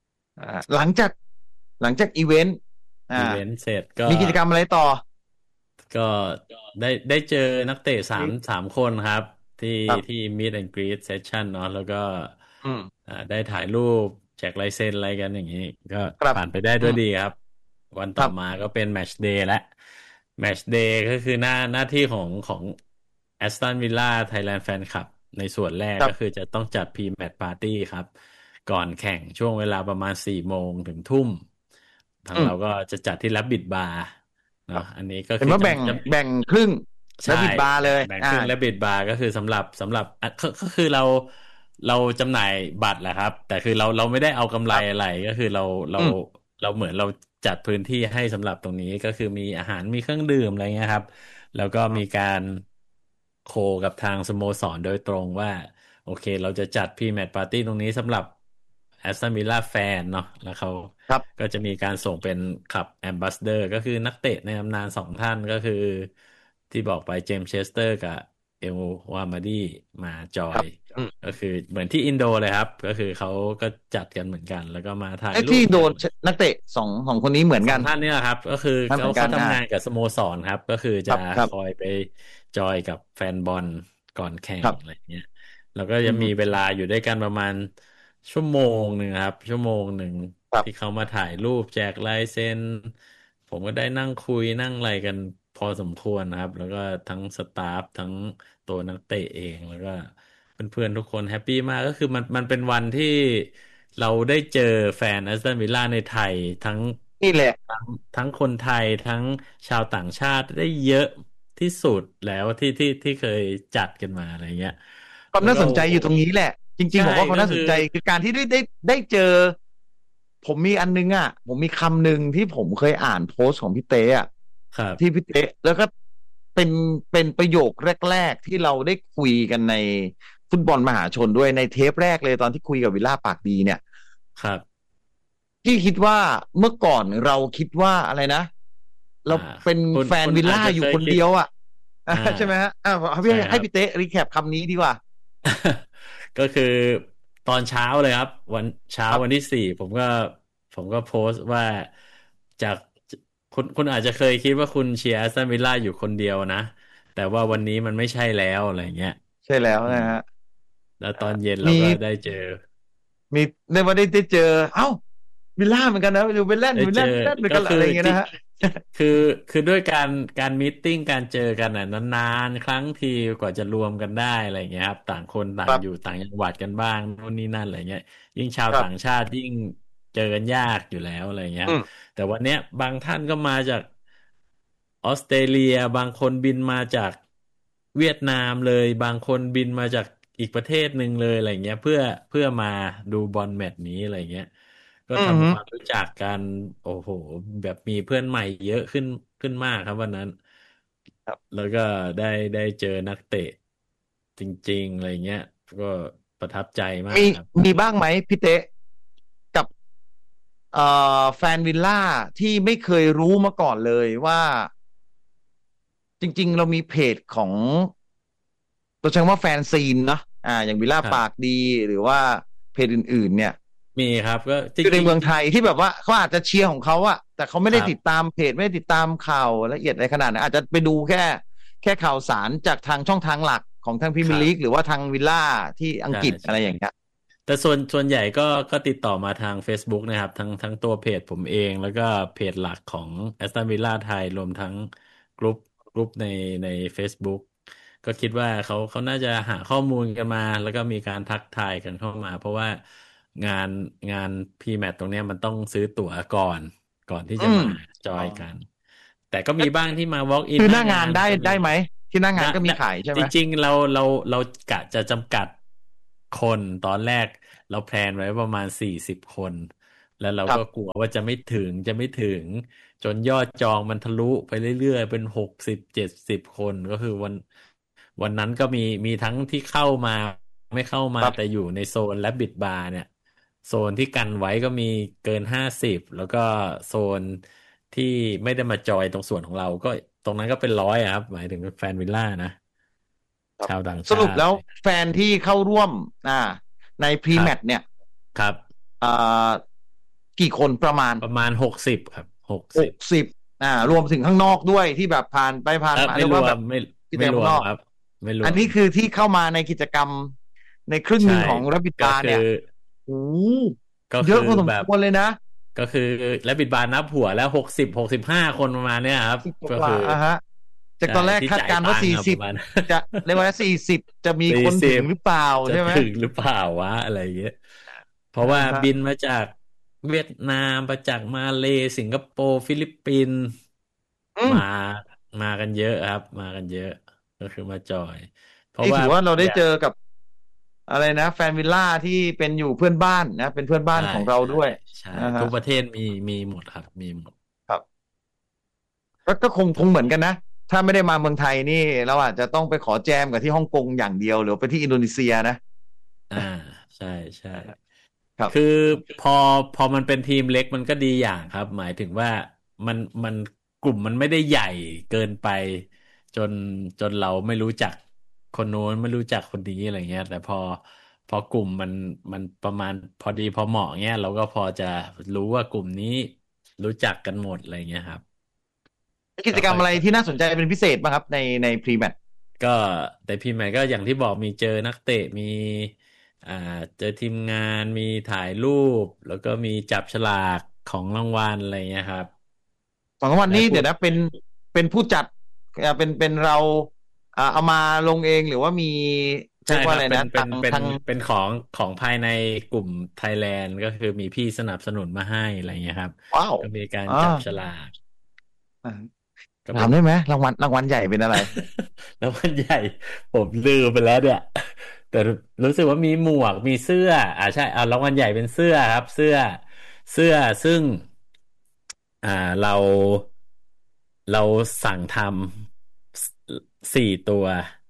[SPEAKER 1] หลังจากอีเวนต์อ่า
[SPEAKER 2] อีเวนต์เสร็จก็
[SPEAKER 1] มีกิจกรรมอะไรต่อ
[SPEAKER 2] ก็ได้เจอนักเตะสามคนครับที่ที่
[SPEAKER 1] ครับ
[SPEAKER 2] Meet and Greet Session เนาะแล้วก็
[SPEAKER 1] อืม
[SPEAKER 2] ได้ถ่ายรูปแจกลายเซ็นอะไรกันอย่างนี้ก็
[SPEAKER 1] ครับ
[SPEAKER 2] ผ่านไปได้
[SPEAKER 1] อืม
[SPEAKER 2] ด้วยดีครับวันต่อมา
[SPEAKER 1] ครับ
[SPEAKER 2] ก็เป็นแมตช์เดย์และแมตช์เดย์ก็คือหน้าที่ของแอสตันวิลล่าไทยแลนด์แฟนคลับในส่วนแรกก็คือ
[SPEAKER 1] ครับ
[SPEAKER 2] จะต้องจัดพรีแมตช์ปาร์ตี้ครับก่อนแข่งช่วงเวลาประมาณ4 โมงถึงทุ่มทาง
[SPEAKER 1] อืม
[SPEAKER 2] เราก็จะจัดที่รับบิดบาร์ เนาะอันนี้ก็คือ
[SPEAKER 1] เห็นว่าแบ่ง
[SPEAKER 2] จะ
[SPEAKER 1] แบ่งครึ่งแล้
[SPEAKER 2] ใช่
[SPEAKER 1] วบิดบาร์เลย
[SPEAKER 2] แบ่งครึ่งและบิดบาร์ก็คือสำหรับอ่ะก็คือเราจำหน่ายบัตรแหละครับแต่คือเราไม่ได้เอากำไร
[SPEAKER 1] ครับ
[SPEAKER 2] อะไรก็คือเรา
[SPEAKER 1] อืม
[SPEAKER 2] เราเหมือนเราจัดพื้นที่ให้สำหรับตรงนี้ก็คือมีอาหารมีเครื่องดื่มอะไรเงี้ยครับแล้วก็มีการโคกับทางสโมสรโดยตรงว่าโอเคเราจะจัดพรีแมตช์ปาร์ตี้ตรงนี้สำหรับแอสตันวิลล่าแฟนเนาะแล้วเขา
[SPEAKER 1] ครับ
[SPEAKER 2] ก็จะมีการส่งเป็นขับแอมบ s สเดอร์ก็คือนักเตะในตำนาน2 ท่านก็คือที่บอกไปเจมส์เชสเตอร์กับเอลวามาดีมาจอย
[SPEAKER 1] ครับอืม
[SPEAKER 2] ก็คือเหมือนที่อินโดเลยครับก็คือเขาก็จัดกันเหมือนกันแล้วก็มาถ่าย
[SPEAKER 1] ไอ้ที่โดน
[SPEAKER 2] รูปกัน
[SPEAKER 1] นักเตะสองคนนี้เหมือนกัน
[SPEAKER 2] สองท่านเนี่ยครับก็คือ
[SPEAKER 1] นั่นเห
[SPEAKER 2] เขาเขา
[SPEAKER 1] มือนกัน
[SPEAKER 2] ทำงานกับสโมสรครับก็คือจะ
[SPEAKER 1] ครับครับ
[SPEAKER 2] คอยไปจอยกับแฟนบอลก่อนแข่งอะไร
[SPEAKER 1] ครับ
[SPEAKER 2] เงี้ยแล้วก็จะ
[SPEAKER 1] อืม
[SPEAKER 2] มีเวลาอยู่ด้วยกันประมาณ1 ชั่วโมงครับ1 ชั่วโมง
[SPEAKER 1] ครับ
[SPEAKER 2] ที่เขามาถ่ายรูปแจกลายเซ็นผมก็ได้นั่งคุยนั่งอะไรกันพอสมควรนะครับแล้วก็ทั้งสตาฟทั้งตัวนักเตะเองแล้วก็เพื่อนๆทุกคนแฮปปี้มากก็คือมันเป็นวันที่เราได้เจอแฟนแอสตันวิลล่าในไทย
[SPEAKER 1] นี่แหละ
[SPEAKER 2] ทั้งทั้งคนไทยทั้งชาวต่างชาติได้เยอะที่สุดแล้วที่เคยจัดกันมาอะไรเงี้ย
[SPEAKER 1] ความน่า
[SPEAKER 2] แล้วก็โอ้โห
[SPEAKER 1] สนใจอยู่ตรงนี้แหละจริง
[SPEAKER 2] ใช่
[SPEAKER 1] ๆผมว่าความ
[SPEAKER 2] ก็คือ
[SPEAKER 1] น่าสนใจคือการที่ได้เจอผมมีอันนึงอ่ะผมมีคำหนึ่งที่ผมเคยอ่านโพสต์ของพี่เต้อ่ะที่
[SPEAKER 2] ครับ
[SPEAKER 1] พี่เต้แล้วก็เป็นเป็นประโยคแรกๆที่เราได้คุยกันในฟุตบอลมหาชนด้วยในเทปแรกเลยตอนที่คุยกับวิลล่าปากดีเนี่ย
[SPEAKER 2] ครับ
[SPEAKER 1] พี่คิดว่าเมื่อก่อนเราคิดว่าอะไรนะเรา
[SPEAKER 2] อ่า
[SPEAKER 1] เป็น
[SPEAKER 2] คุณ
[SPEAKER 1] แฟน
[SPEAKER 2] คุณอาจจะ
[SPEAKER 1] วิลล่าอยู่
[SPEAKER 2] เคยคิด
[SPEAKER 1] คนเดียวอ่ะ
[SPEAKER 2] อ่า
[SPEAKER 1] ใช่ไหมฮะให้พี่
[SPEAKER 2] ใช่ครับ
[SPEAKER 1] ให้พี่เต้รีแคปคำนี้ดีกว่า
[SPEAKER 2] ก็คือตอนเช้าเลยครับวันเช้า
[SPEAKER 1] ครับ
[SPEAKER 2] วันที่4ผมก็โพสต์ว่าจากคุณอาจจะเคยคิดว่าคุณเชียร์แอสตันวิลล่าอยู่คนเดียวนะแต่ว่าวันนี้มันไม่ใช่แล้วอะไรเงี้ย
[SPEAKER 1] ใช่แล้ว
[SPEAKER 2] อืม
[SPEAKER 1] นะฮะ
[SPEAKER 2] แล้วต
[SPEAKER 1] อ่า
[SPEAKER 2] อนเย็นเรา
[SPEAKER 1] มี
[SPEAKER 2] ก็ได้เจอ
[SPEAKER 1] มีในวันได้เจอเอ้าวิลล่าเหมือนกันนะอยู่เป็นแลนด์เป็น
[SPEAKER 2] ได้เจอ
[SPEAKER 1] แลนด์เหมือน
[SPEAKER 2] ก็คือ
[SPEAKER 1] กันเหรออะไรอย่างเงี้ย
[SPEAKER 2] ที่
[SPEAKER 1] นะฮะ
[SPEAKER 2] คือคือด้วยการมีตติ้งการเจอกันน่ะนานๆครั้งทีกว่าจะรวมกันได้อะไรเงี้ยครับต่างคนต่างอยู่
[SPEAKER 1] ครับ
[SPEAKER 2] ต่างจังหวัดกันบ้างนู่นนี่นั่นอะไรเงี้ยยิ่งชาวต่าง
[SPEAKER 1] ครับ
[SPEAKER 2] ชาติยิ่งเจอกันยากอยู่แล้วอะไรเงี้ยครับ
[SPEAKER 1] อืม
[SPEAKER 2] แต่วันเนี้ยบางท่านก็มาจากออสเตรเลียบางคนบินมาจากเวียดนามเลยบางคนบินมาจากอีกประเทศหนึ่งเลยอะไรเงี้ยเพื่อมาดูบอลแมตช์นี้อะไรเงี้ย ก็
[SPEAKER 1] อื
[SPEAKER 2] ทำความ
[SPEAKER 1] ม
[SPEAKER 2] รู้จักกันโอ้โหแบบมีเพื่อนใหม่เยอะขึ้นมากครับวันนั้น
[SPEAKER 1] ครับ
[SPEAKER 2] แล้วก็ได้ได้เจอนักเตะจริงๆอะไรเงี้ยก็ประทับใจมา
[SPEAKER 1] มี
[SPEAKER 2] กครับ
[SPEAKER 1] มีบ้างไหมพี่เต้กับแฟนวิลล่าที่ไม่เคยรู้มาก่อนเลยว่าจริงๆเรามีเพจของ ตัวใช้คำว่าแฟนซีนเนาะอย่างวิลล่า
[SPEAKER 2] ครับ
[SPEAKER 1] ปากดีหรือว่าเพจอื่นๆเนี่ย
[SPEAKER 2] มีครับก็จ
[SPEAKER 1] คือใน
[SPEAKER 2] ริง
[SPEAKER 1] เมืองไทยที่แบบว่าเขาอาจจะเชียร์ของเขาอะแต่เขาไม่
[SPEAKER 2] ๆครับ
[SPEAKER 1] ได้ติดตามเพจไม่ได้ติดตามข่าวละเอียดอะไรขนาดนั้นอาจจะไปดูแค่ข่าวสารจากทางช่องทางหลักของทางพรี
[SPEAKER 2] ค
[SPEAKER 1] เมียร์ลีกห
[SPEAKER 2] รับ
[SPEAKER 1] รือว่าทางวิลล่าที่อัง
[SPEAKER 2] ใช่
[SPEAKER 1] กฤษอะไร
[SPEAKER 2] ใช่
[SPEAKER 1] อย่างเงี้ย
[SPEAKER 2] แต่ส่วนใหญ่ก็ติดต่อมาทาง Facebook นะครับทั้งตัวเพจผมเองแล้วก็เพจหลักของ Aston Villa ไทยรวมทั้งกรุ๊ปกรุ๊ปใน Facebook ก็คิดว่าเขาน่าจะหาข้อมูลกันมาแล้วก็มีการทักทายกันเข้ามาเพราะว่างานงานพรีแมตตรงเนี้ยมันต้องซื้อตั๋วก่อนที่
[SPEAKER 1] อืม
[SPEAKER 2] จะมาจอ
[SPEAKER 1] อ๋อ
[SPEAKER 2] ยกันแต่ก็มีบ้างที่มา walk in
[SPEAKER 1] คือ
[SPEAKER 2] หน้างา
[SPEAKER 1] หน้างานได้
[SPEAKER 2] นก็มี
[SPEAKER 1] ได้ไหมที่หน้างา
[SPEAKER 2] นะ
[SPEAKER 1] นก็มี
[SPEAKER 2] นะ
[SPEAKER 1] ขายใช่ไหม
[SPEAKER 2] จริงๆเรากะจะจำกัดคนตอนแรกเราแพลนไว้ประมาณ40 คนแล้วเราก็ก
[SPEAKER 1] ครับ
[SPEAKER 2] ลัวว่าจะไม่ถึงจนยอดจองมันทะลุไปเรื่อยๆเป็น60 70 คนก็คือวันนั้นก็มีทั้งที่เข้ามาไม่เข้ามาแต่
[SPEAKER 1] ครับ
[SPEAKER 2] อยู่ในโซนและบิดบาร์เนี่ยโซนที่กันไว้ก็มีเกิน50แล้วก็โซนที่ไม่ได้มาจอยตรงส่วนของเราก็ตรงนั้นก็เป็น100อะครับหมายถึงเป็นแฟนวิลล่านะ
[SPEAKER 1] ครับ
[SPEAKER 2] ชาวต่าง
[SPEAKER 1] สรุปแล้ว
[SPEAKER 2] ชาติเลย
[SPEAKER 1] แฟนที่เข้าร่วมในพรี
[SPEAKER 2] ครับ
[SPEAKER 1] แมตช์เนี่ย
[SPEAKER 2] ครับ
[SPEAKER 1] อ่ากี่คนประมาณ
[SPEAKER 2] ประมาณ60ครับหกสิบ
[SPEAKER 1] 60รวมถึงข้างนอกด้วยที่แบบผ่านไปผ่านมา
[SPEAKER 2] ไม่
[SPEAKER 1] เรียกว่าแบบ
[SPEAKER 2] รวมไม่
[SPEAKER 1] กิจ
[SPEAKER 2] ไม่
[SPEAKER 1] กรรมข้างนอก
[SPEAKER 2] รวมครับไม่รวม
[SPEAKER 1] อันนี้คือที่เข้ามาในกิจกรรมในครึ่งห
[SPEAKER 2] ใช่
[SPEAKER 1] นึ่งของ Rapid
[SPEAKER 2] ก็
[SPEAKER 1] Bar
[SPEAKER 2] คือ
[SPEAKER 1] เนี่ยโอ้โห
[SPEAKER 2] ก็คือ
[SPEAKER 1] เยอะพอสม
[SPEAKER 2] แบบ
[SPEAKER 1] ควรเลยนะ
[SPEAKER 2] ก็คือและบิดบานนับหัวแล้ว65 คนประมาณเนี้ยครับ
[SPEAKER 1] สิบกว่า
[SPEAKER 2] ก็คือ
[SPEAKER 1] ฮะจาก
[SPEAKER 2] ใช่
[SPEAKER 1] ตอนแรก
[SPEAKER 2] ที่
[SPEAKER 1] คาดการณ์ว่า
[SPEAKER 2] จ่ายตังค์
[SPEAKER 1] 40
[SPEAKER 2] ประมาณ
[SPEAKER 1] จะเรียกว่า40จะมี
[SPEAKER 2] สี่
[SPEAKER 1] คนถึ
[SPEAKER 2] สิบ
[SPEAKER 1] งหรือเปล่า
[SPEAKER 2] จะ
[SPEAKER 1] ใช่ไหม
[SPEAKER 2] ถึงหรือเปล่าวะอะไรอย่างเงี้ยเพราะว่า
[SPEAKER 1] ฮะ
[SPEAKER 2] บินมาจากเวียดนามมาจากมาเลย์สิงคโปร์ฟิลิปปินส์
[SPEAKER 1] อืม
[SPEAKER 2] มามากันเยอะครับมากันเยอะก็คือมาจอยเพราะ
[SPEAKER 1] นี่
[SPEAKER 2] ว่า
[SPEAKER 1] ถือว่าเราได้
[SPEAKER 2] อยาก
[SPEAKER 1] เจอกับอะไรนะแฟนวิลล่าที่เป็นอยู่เพื่อนบ้านนะเป็นเพื่อนบ้าน
[SPEAKER 2] ใช่
[SPEAKER 1] ของเรา
[SPEAKER 2] ใช่
[SPEAKER 1] ด้วย
[SPEAKER 2] ใช่
[SPEAKER 1] นะฮะ
[SPEAKER 2] ทุกประเทศมีหมดครับมีหมด
[SPEAKER 1] ครับก็คงเหมือนกันนะถ้าไม่ได้มาเมืองไทยนี่เราอาจจะต้องไปขอแจมกับที่ฮ่องกงอย่างเดียวหรือไปที่อินโดนีเซียนะ
[SPEAKER 2] อ่าใช่ใช่
[SPEAKER 1] ครับ
[SPEAKER 2] คือพอพอมันเป็นทีมเล็กมันก็ดีอย่างครับหมายถึงว่ามันกลุ่มมันไม่ได้ใหญ่เกินไปจนเราไม่รู้จักคนโน้นไม่รู้จักคนนี้อะไรเงี้ยแต่พอกลุ่มมันประมาณพอดีพอเหมาะเงี้ยเราก็พอจะรู้ว่ากลุ่มนี้รู้จักกันหมดอะไรเงี้ยครับ
[SPEAKER 1] กิจกรรมอะไร
[SPEAKER 2] ก็ค่อย
[SPEAKER 1] ที่น่าสนใจเป็นพิเศษบ้างครับในพรีแมตช์
[SPEAKER 2] ก็แต่พรีแมทก็อย่างที่บอกมีเจอนักเตะมีอ่าเจอทีมงานมีถ่ายรูปแล้วก็มีจับฉลากของรางวัลอะไรเงี้ยครับ
[SPEAKER 1] ของวันนี้
[SPEAKER 2] และพูด
[SPEAKER 1] เดี๋ยวนะเป็นผู้จัดเป็นเราเอามาลงเองหรือว่ามีเรี
[SPEAKER 2] ใช่ครับเป็น
[SPEAKER 1] ยกว่าอะไรนะ
[SPEAKER 2] เป็นเป็น
[SPEAKER 1] ทาง
[SPEAKER 2] เป็นของภายในกลุ่มไทยแลนด์ก็คือมีพี่สนับสนุนมาให้อะไรเงี้ยครับ
[SPEAKER 1] ว้าว
[SPEAKER 2] ก็มีการ
[SPEAKER 1] อ่า
[SPEAKER 2] จับฉลากก็เป็น
[SPEAKER 1] ถามได้ไหมรางวัลใหญ่เป็นอะไร
[SPEAKER 2] แล้วมันใหญ่ผมลืมไปแล้วเนี่ยแต่รู้สึกว่ามีหมวกมีเสื้อใช่รางวัลใหญ่เป็นเสื้อครับเสื้อซึ่งอ่าเราเราสั่งทำ4 ตัว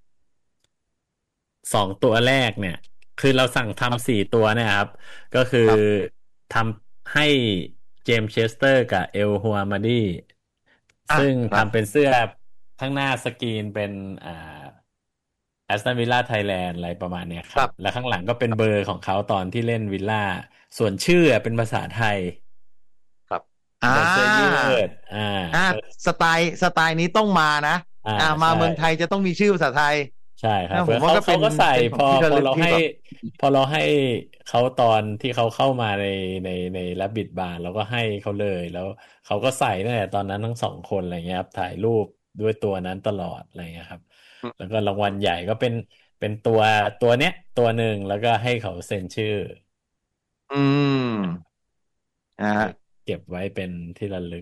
[SPEAKER 2] 2 ตัวแรกเนี่ยคือเราสั่ง
[SPEAKER 1] ครับ
[SPEAKER 2] ทำ4 ตัวเนี่ยครับก็คือ
[SPEAKER 1] ครับ
[SPEAKER 2] ทำให้เจมส์เชสเตอร์กับเอลฮัวมาดี
[SPEAKER 1] อ่ะ
[SPEAKER 2] ซึ่ง
[SPEAKER 1] ครับ
[SPEAKER 2] ทำเป็นเสื้อข้างหน้าสกรีนเป็นแอสตันวิลล่าไทยแลนด์อะไรประมาณเนี้ยครับ
[SPEAKER 1] ครับ
[SPEAKER 2] แล้วข้างหลังก็เป็นเบอร์ของเขาตอนที่เล่นวิลล่าส่วนชื่อเป็นภาษาไทย
[SPEAKER 1] ครับอ่
[SPEAKER 2] เป็นเสื้อยื
[SPEAKER 1] า
[SPEAKER 2] ด
[SPEAKER 1] อ่า
[SPEAKER 2] ก็
[SPEAKER 1] สไตล์นี้ต้องมานะ
[SPEAKER 2] อ่า
[SPEAKER 1] มา
[SPEAKER 2] ใช่
[SPEAKER 1] เมืองไทยจะต้องมีชื่อภาษาไทย
[SPEAKER 2] ใช่ครับ
[SPEAKER 1] นะผ
[SPEAKER 2] เพื่อเขา
[SPEAKER 1] มว่าก็เป็น
[SPEAKER 2] เขาก็ใส่
[SPEAKER 1] เป็นข
[SPEAKER 2] พอ
[SPEAKER 1] องที่ระ
[SPEAKER 2] พอเราให้
[SPEAKER 1] ลึกที่แบบ
[SPEAKER 2] พอเราให้เขาตอนที่เขาเข้ามาในแรบบิทบาร์เราก็ให้เขาเลยแล้วเขาก็ใส่ตั้งแต่ตอนนั้นทั้ง2 คนอะไรเงี้ยครับถ่ายรูปด้วยตัวนั้นตลอดอะไรเงี้ยครับแล้วก็รางวัลใหญ่ก็เป็นตัวเนี้ยตัวหนึ่งแล้วก็ให้เขาเซ็นชื่อ
[SPEAKER 1] อืมนะฮะ
[SPEAKER 2] ก็เก็บไว้เป็นที่ระลึก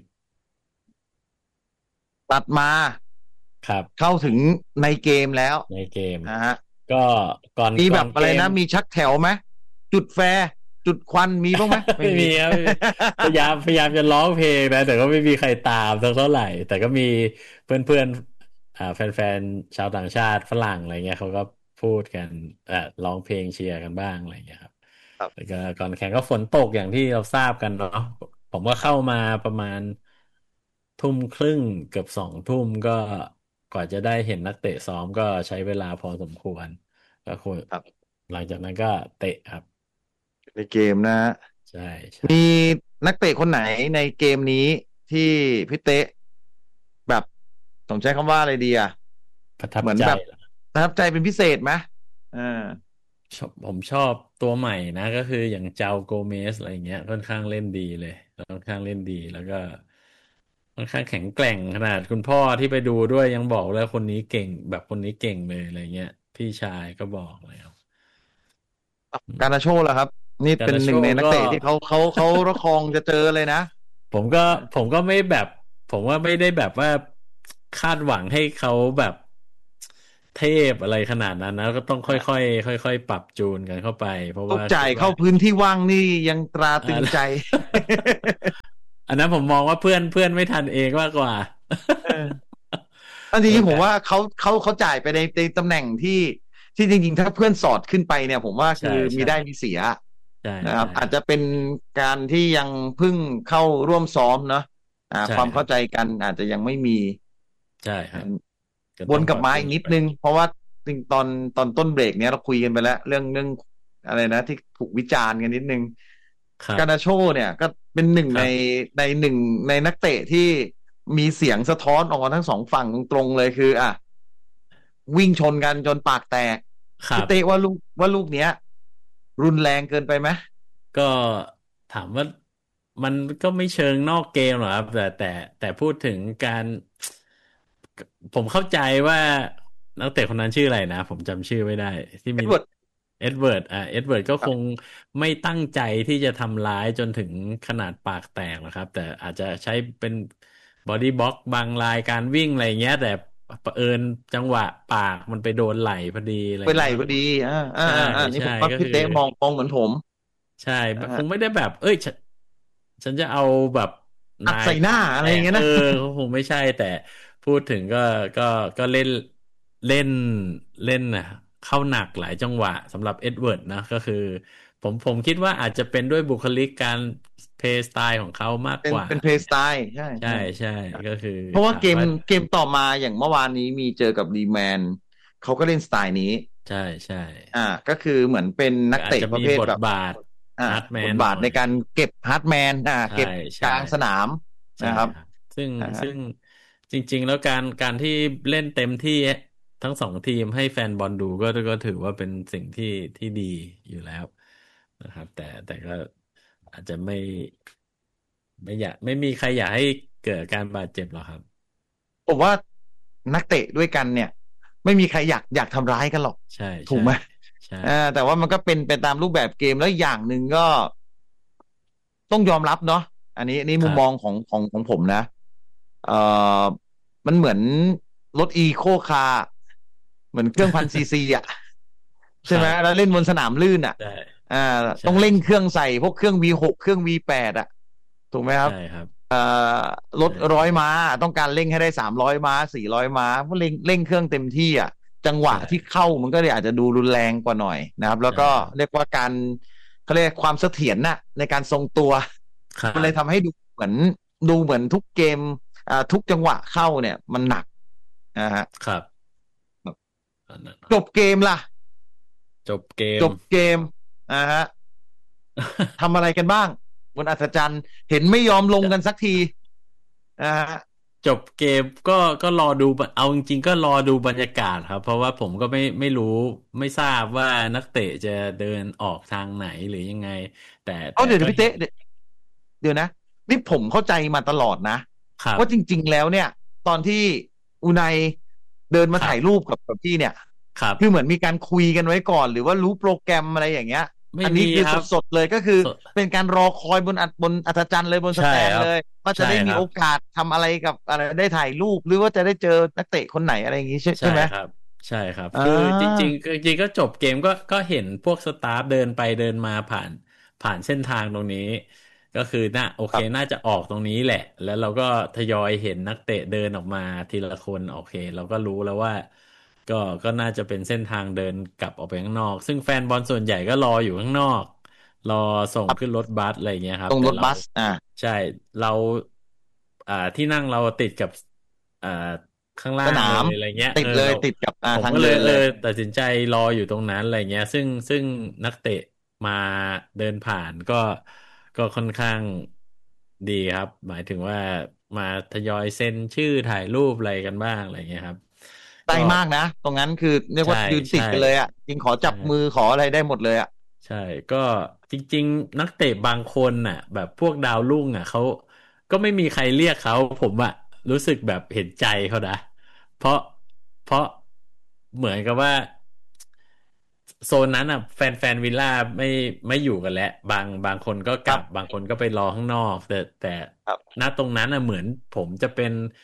[SPEAKER 1] ตัดมา
[SPEAKER 2] ครับ
[SPEAKER 1] เข้าถึงในเกมแล้ว
[SPEAKER 2] ในเกม
[SPEAKER 1] นะฮะ
[SPEAKER 2] ก็ก่อน
[SPEAKER 1] มี
[SPEAKER 2] ก่อนเก
[SPEAKER 1] แบบอะไร
[SPEAKER 2] ม
[SPEAKER 1] นะมีชักแถวไหมจุดแฟร์จุดควันมีบ้างไหม ไม่มี
[SPEAKER 2] ไม่มีครับไม่มีพยายามจะร้องเพลงนะแต่ก็ไม่มีใครตามสักเท่าไหร่แต่ก็มีเพื่อนๆแฟนๆชาวต่างชาติฝรั่งอะไรเงี้ยเขาก็พูดกันร้องเพลงเชียร์กันบ้างอะไรเงี้ยครับ แล้วก็ก่อนแข่งก็ฝนตกอย่างที่เราทราบกันเนาะผมก็เข้ามาประมาณ1 ทุ่มเกือบ2 ทุ่มก็กว่าจะได้เห็นนักเตะซ้อมก็ใช้เวลาพอสมควรก็คุย
[SPEAKER 1] ครับ
[SPEAKER 2] หลังจากนั้นก็เตะครับ
[SPEAKER 1] ในเกมนะฮะ
[SPEAKER 2] ใช่ใช่
[SPEAKER 1] มีนักเตะคนไหนในเกมนี้ที่พี่เตะแบบต้องใช้คำว่าอะไรดีอะ
[SPEAKER 2] ประทับใจ
[SPEAKER 1] เหมือนแบบประทับใจเป็นพิเศษไหมอ่า
[SPEAKER 2] ผมชอบตัวใหม่นะก็คืออย่างเจ้าโกเมสอะไรเงี้ยค่อนข้างเล่นดีเลยค่อนข้างเล่นดีแล้วก็ค่อนข้างแข็งแกร่งขนาดคุณพ่อที่ไปดูด้วยยังบอกเลยคนนี้เก่งแบบคนนี้เก่งเลยอะไรเงี้ยพี่ชายก็บอกแล้ว
[SPEAKER 1] การนาโชล่ะครับนี่เป็น
[SPEAKER 2] การนาโช
[SPEAKER 1] หนึ่งในนัก
[SPEAKER 2] ก็
[SPEAKER 1] เตะที่เขาระคองจะเจอเลยนะ
[SPEAKER 2] ผมก็ผมก็ไม่แบบผมว่าไม่ได้แบบว่าคาดหวังให้เขาแบบเทพอะไรขนาดนั้นนะก็ต้องค่อยๆค่อยๆปรับจูนกันเข้าไปเพราะ
[SPEAKER 1] ลูก
[SPEAKER 2] ว่าคิดว่า
[SPEAKER 1] จ่ายเข้าพื้นที่ว่างนี่ยังตราตรึงใจ
[SPEAKER 2] อ่าอันนั้นผมมองว่าเพื่อนเพื่อนไม่ทันเองมากกว่า
[SPEAKER 1] เออ อันนี้ผ
[SPEAKER 2] แต่
[SPEAKER 1] มว่าเขาจ่ายไปในตำแหน่งที่จริงๆถ้าเพื่อนสอดขึ้นไปเนี่ยผมว่าคื
[SPEAKER 2] ใช่
[SPEAKER 1] อมี
[SPEAKER 2] ใช่
[SPEAKER 1] ได้มีเสีย
[SPEAKER 2] ใช่
[SPEAKER 1] นะครับ
[SPEAKER 2] ใช่
[SPEAKER 1] อาจจะเป็นการที่ยังเพิ่งเข้าร่วมซ้อมเนาะ
[SPEAKER 2] ใช่ครับ
[SPEAKER 1] ความเข้าใจกันอาจจะยังไม่มี
[SPEAKER 2] ใช่ครับก็
[SPEAKER 1] วนกลับมา
[SPEAKER 2] ต้องปรับจูนไป
[SPEAKER 1] อีกนิดนึงเพราะว่าจริงตอนต้นเบรกเนี้ยเราคุยกันไปแล้วเรื่องอะไรนะที่ถูกวิจารณ์กันนิดนึง
[SPEAKER 2] ครับ
[SPEAKER 1] การนาโชเนี่ยก็เป็นหนึ่ง
[SPEAKER 2] ครับ
[SPEAKER 1] หนึ่งในนักเตะที่มีเสียงสะท้อนออกมาทั้งสองฝั่งตรงๆเลยคือวิ่งชนกันจนปากแตกพี่เต้
[SPEAKER 2] ครับ
[SPEAKER 1] ว่าลูกเนี้ยรุนแรงเกินไปไหม
[SPEAKER 2] ก็ถามว่ามันก็ไม่เชิงนอกเกมหรอกครับแต่พูดถึงการผมเข้าใจว่านักเตะคนนั้นชื่ออะไรนะผมจำชื่อไม่ได้ที่มี
[SPEAKER 1] เอ็ดเวิร์ด
[SPEAKER 2] เอ็ดเวิร์ดก็คง
[SPEAKER 1] ครับ
[SPEAKER 2] ไม่ตั้งใจที่จะทำร้ายจนถึงขนาดปากแตกหรอกครับแต่อาจจะใช้เป็นบอดี้บล็อกบางรายการวิ่งอะไรเงี้ยแต่เผอิญจังหวะปากมันไปโดนไหล่พอดีอะไร
[SPEAKER 1] ไปไหล
[SPEAKER 2] เงี้ย
[SPEAKER 1] พอดี
[SPEAKER 2] ใช่
[SPEAKER 1] นี่
[SPEAKER 2] ใช่
[SPEAKER 1] ผมว่า
[SPEAKER 2] ก็คือ
[SPEAKER 1] พี่เต้มองเหมือนผม
[SPEAKER 2] ใช่
[SPEAKER 1] นะฮะ
[SPEAKER 2] คงไม่ได้แบบเอ้ยฉันจะเอาแบบ
[SPEAKER 1] อั
[SPEAKER 2] นาย
[SPEAKER 1] ดใส่หน้า
[SPEAKER 2] ปากแตก
[SPEAKER 1] อะไรอย่างเงี้ยนะ
[SPEAKER 2] เขาคงไม่ใช่แต่พูดถึงก็ก็เล่นเล่นน่ะเข้าหนักหลายจังหวะสำหรับเอ็ดเวิร์ดนะก็คือผมคิดว่าอาจจะเป็นด้วยบุคลิกการเพลย์สไตล์ของเขามากกว่า
[SPEAKER 1] เป็นเพลย์สไตล์ใช่
[SPEAKER 2] ใช่
[SPEAKER 1] ใช่
[SPEAKER 2] ใช่ก็คือ
[SPEAKER 1] เพราะว่าเกม
[SPEAKER 2] ถามว่า
[SPEAKER 1] เกมต่อมาอย่างเมื่อวานนี้มีเจอกับรีแมนเขาก็เล่นสไตล์นี้
[SPEAKER 2] ใช่ใช่
[SPEAKER 1] ก็คือเหมือนเป็นนักเตะ
[SPEAKER 2] ก็อาจจะมี
[SPEAKER 1] ประเภทแบบ
[SPEAKER 2] บทบาท
[SPEAKER 1] อ่า
[SPEAKER 2] ฮาร์ดแม
[SPEAKER 1] บท
[SPEAKER 2] นหน่อย
[SPEAKER 1] บาทในการเก็บฮาร์ดแมน
[SPEAKER 2] ใช่
[SPEAKER 1] เก็บก
[SPEAKER 2] ใช่
[SPEAKER 1] ลางสนาม
[SPEAKER 2] ใช่
[SPEAKER 1] นะครับ
[SPEAKER 2] ครับซึ่ง
[SPEAKER 1] อ่า
[SPEAKER 2] ซึ่งจริงๆแล้วการที่เล่นเต็มที่ทั้งสองทีมให้แฟนบอลดูก็ถือว่าเป็นสิ่งที่ดีอยู่แล้วนะครับแต่ก็อาจจะไม่อยากไม่มีใครอยากให้เกิดการบาดเจ็บหรอกครับ
[SPEAKER 1] ผมว่านักเตะด้วยกันเนี่ยไม่มีใครอยากทำร้ายกันหรอก
[SPEAKER 2] ใช่ใช่
[SPEAKER 1] ถูกไหม
[SPEAKER 2] ใช่
[SPEAKER 1] แต่ว่ามันก็เป็นไปตามรูปแบบเกมแล้วอย่างหนึ่งก็ต้องยอมรับเนาะอันนี้มุมมอง
[SPEAKER 2] ครับ
[SPEAKER 1] ของผมนะเอ่อมันเหมือนรถอีโคคาร์เหมือนเครื่อง1,000 ซีซีใช่ไหมแล้ว
[SPEAKER 2] ครับ
[SPEAKER 1] เล่นบนสนามลื่น
[SPEAKER 2] ใช่
[SPEAKER 1] อ่า
[SPEAKER 2] ใช่
[SPEAKER 1] ต้องเร่งเค
[SPEAKER 2] ใช่
[SPEAKER 1] รื่องใส่พวกเครื่อง V6เครื่อง V8ถูกไหมครับ
[SPEAKER 2] ใช่ครับ
[SPEAKER 1] รถ
[SPEAKER 2] ใช่ใช่
[SPEAKER 1] 100 ม้าต้องการเร่งให้ได้300 ม้า400 ม้าเพราะเร่งเครื่องเต็มที่จังหวะ
[SPEAKER 2] ใช่
[SPEAKER 1] ที่เข้ามันก็เลยอาจจะดูรุนแรงกว่าหน่อยนะครับแล้ว
[SPEAKER 2] ใช่
[SPEAKER 1] ก็
[SPEAKER 2] ครับ
[SPEAKER 1] เรียกว่าการเขาเรียกความเสถียรน่ะในการทรงตัวมันเลยทำให้ดูเหมือนทุกเกมทุกจังหวะเข้าเนี่ยมันหนักนะฮะ
[SPEAKER 2] ครับอันนั้น
[SPEAKER 1] จบเกมล่ะ
[SPEAKER 2] จบเกม
[SPEAKER 1] จบเกมฮะทำอะไรกันบ้างบนอัศจรรย์เห็นไม่ยอมลงกันสักทีนะฮะ
[SPEAKER 2] จบเกมก็รอดูเอาจริงๆก็รอดูบรรยากาศครับเพราะว่าผมก็ไม่รู้ไม่ทราบว่านักเตะจะเดินออกทางไหนหรือยังไงแต่
[SPEAKER 1] เอาเดี๋ยว
[SPEAKER 2] ก็เห็น
[SPEAKER 1] พี่เต๊ะเดี๋ยวนะนี่ผมเข้าใจมาตลอดนะ
[SPEAKER 2] ครับ
[SPEAKER 1] ว่าจริงๆแล้วเนี่ยตอนที่อุไนเดินมาถ่ายรู
[SPEAKER 2] ครับ
[SPEAKER 1] ปกับพี่เนี่ยคือเห
[SPEAKER 2] ครับ
[SPEAKER 1] มือนมีการคุยกันไว้ก่อนหรือว่ารู้โปรแกรมอะไรอย่างเงี้ย
[SPEAKER 2] ไม่
[SPEAKER 1] อันนี้คือ
[SPEAKER 2] มีครับ
[SPEAKER 1] สดๆเลยก็คือ
[SPEAKER 2] ส
[SPEAKER 1] เป็นการรอคอยบนอัศจรรย์เลยบนส
[SPEAKER 2] ใช่ครับ
[SPEAKER 1] แตนเลยว่าจะ
[SPEAKER 2] ใช่
[SPEAKER 1] ได้
[SPEAKER 2] ครับ
[SPEAKER 1] มีโอกาสทำอะไรกับอะไรได้ถ่ายรูปหรือว่าจะได้เจอนักเตะคนไหนอะไรอย่างงี้ใช่
[SPEAKER 2] ใช่
[SPEAKER 1] ใช่ไหม
[SPEAKER 2] ครับใช่ครับ
[SPEAKER 1] อ่
[SPEAKER 2] คือจริ
[SPEAKER 1] า
[SPEAKER 2] งๆจริงๆก็จบเกมก็เห็นพวกสตาฟเดินไปเดินมาผ่านเส้นทางตรงนี้ก็คือน่าโอเค
[SPEAKER 1] ครับ
[SPEAKER 2] น่าจะออกตรงนี้แหละแล้วเราก็ทยอยเห็นนักเตะเดินออกมาทีละคนโอเคเราก็รู้แล้วว่าก็ก็น่าจะเป็นเส้นทางเดินกลับออกไปข้างนอกซึ่งแฟนบอลส่วนใหญ่ก็รออยู่ข้างนอกรอส่งขึ้นรถบัสอะไรอย่างเงี้ยครับแต่เรา
[SPEAKER 1] ตรงรถบัส
[SPEAKER 2] ใช่เราที่นั่งเราติดกับอ่าข้างล่า
[SPEAKER 1] สนาม
[SPEAKER 2] งเลยอะไรเงี้ย
[SPEAKER 1] ติดเลย
[SPEAKER 2] เรา
[SPEAKER 1] ติดกับ
[SPEAKER 2] ผม
[SPEAKER 1] ทาง
[SPEAKER 2] ก็เลย
[SPEAKER 1] เดินเลย
[SPEAKER 2] ตัดสินใจรออยู่ตรงนั้นอะไรเงี้ยซึ่งนักเตะมาเดินผ่านก็ค่อนข้างดีครับหมายถึงว่ามาทยอยเซ็นชื่อถ่ายรูปอะไรกันบ้างอะไรเงี้ยครับ
[SPEAKER 1] ใกล้
[SPEAKER 2] ก็
[SPEAKER 1] มากนะตรงนั้นคือเรียก
[SPEAKER 2] ใช่
[SPEAKER 1] ว่ายืนติด
[SPEAKER 2] ใช่
[SPEAKER 1] กันเลยจริงขอจั
[SPEAKER 2] ใช่
[SPEAKER 1] บมือขออะไรได้หมดเลย
[SPEAKER 2] ใช่ก็จริงๆนักเตะบางคนน่ะแบบพวกดาวรุ่งอ่ะเขาก็ไม่มีใครเรียกเขาผมอ่ะรู้สึกแบบเห็นใจเขานะเพราะเพราะเหมือนกับว่าโซนนั้นอ่ะแฟนวิลล่าไม่ไม่อยู่กันแล้วบางคนก็ก
[SPEAKER 1] ครับ
[SPEAKER 2] ลับบางคนก็ไปรอข้างนอกแต่
[SPEAKER 1] ครับ
[SPEAKER 2] ณตรงนั้นอ่ะเหมือนผมจะเป็น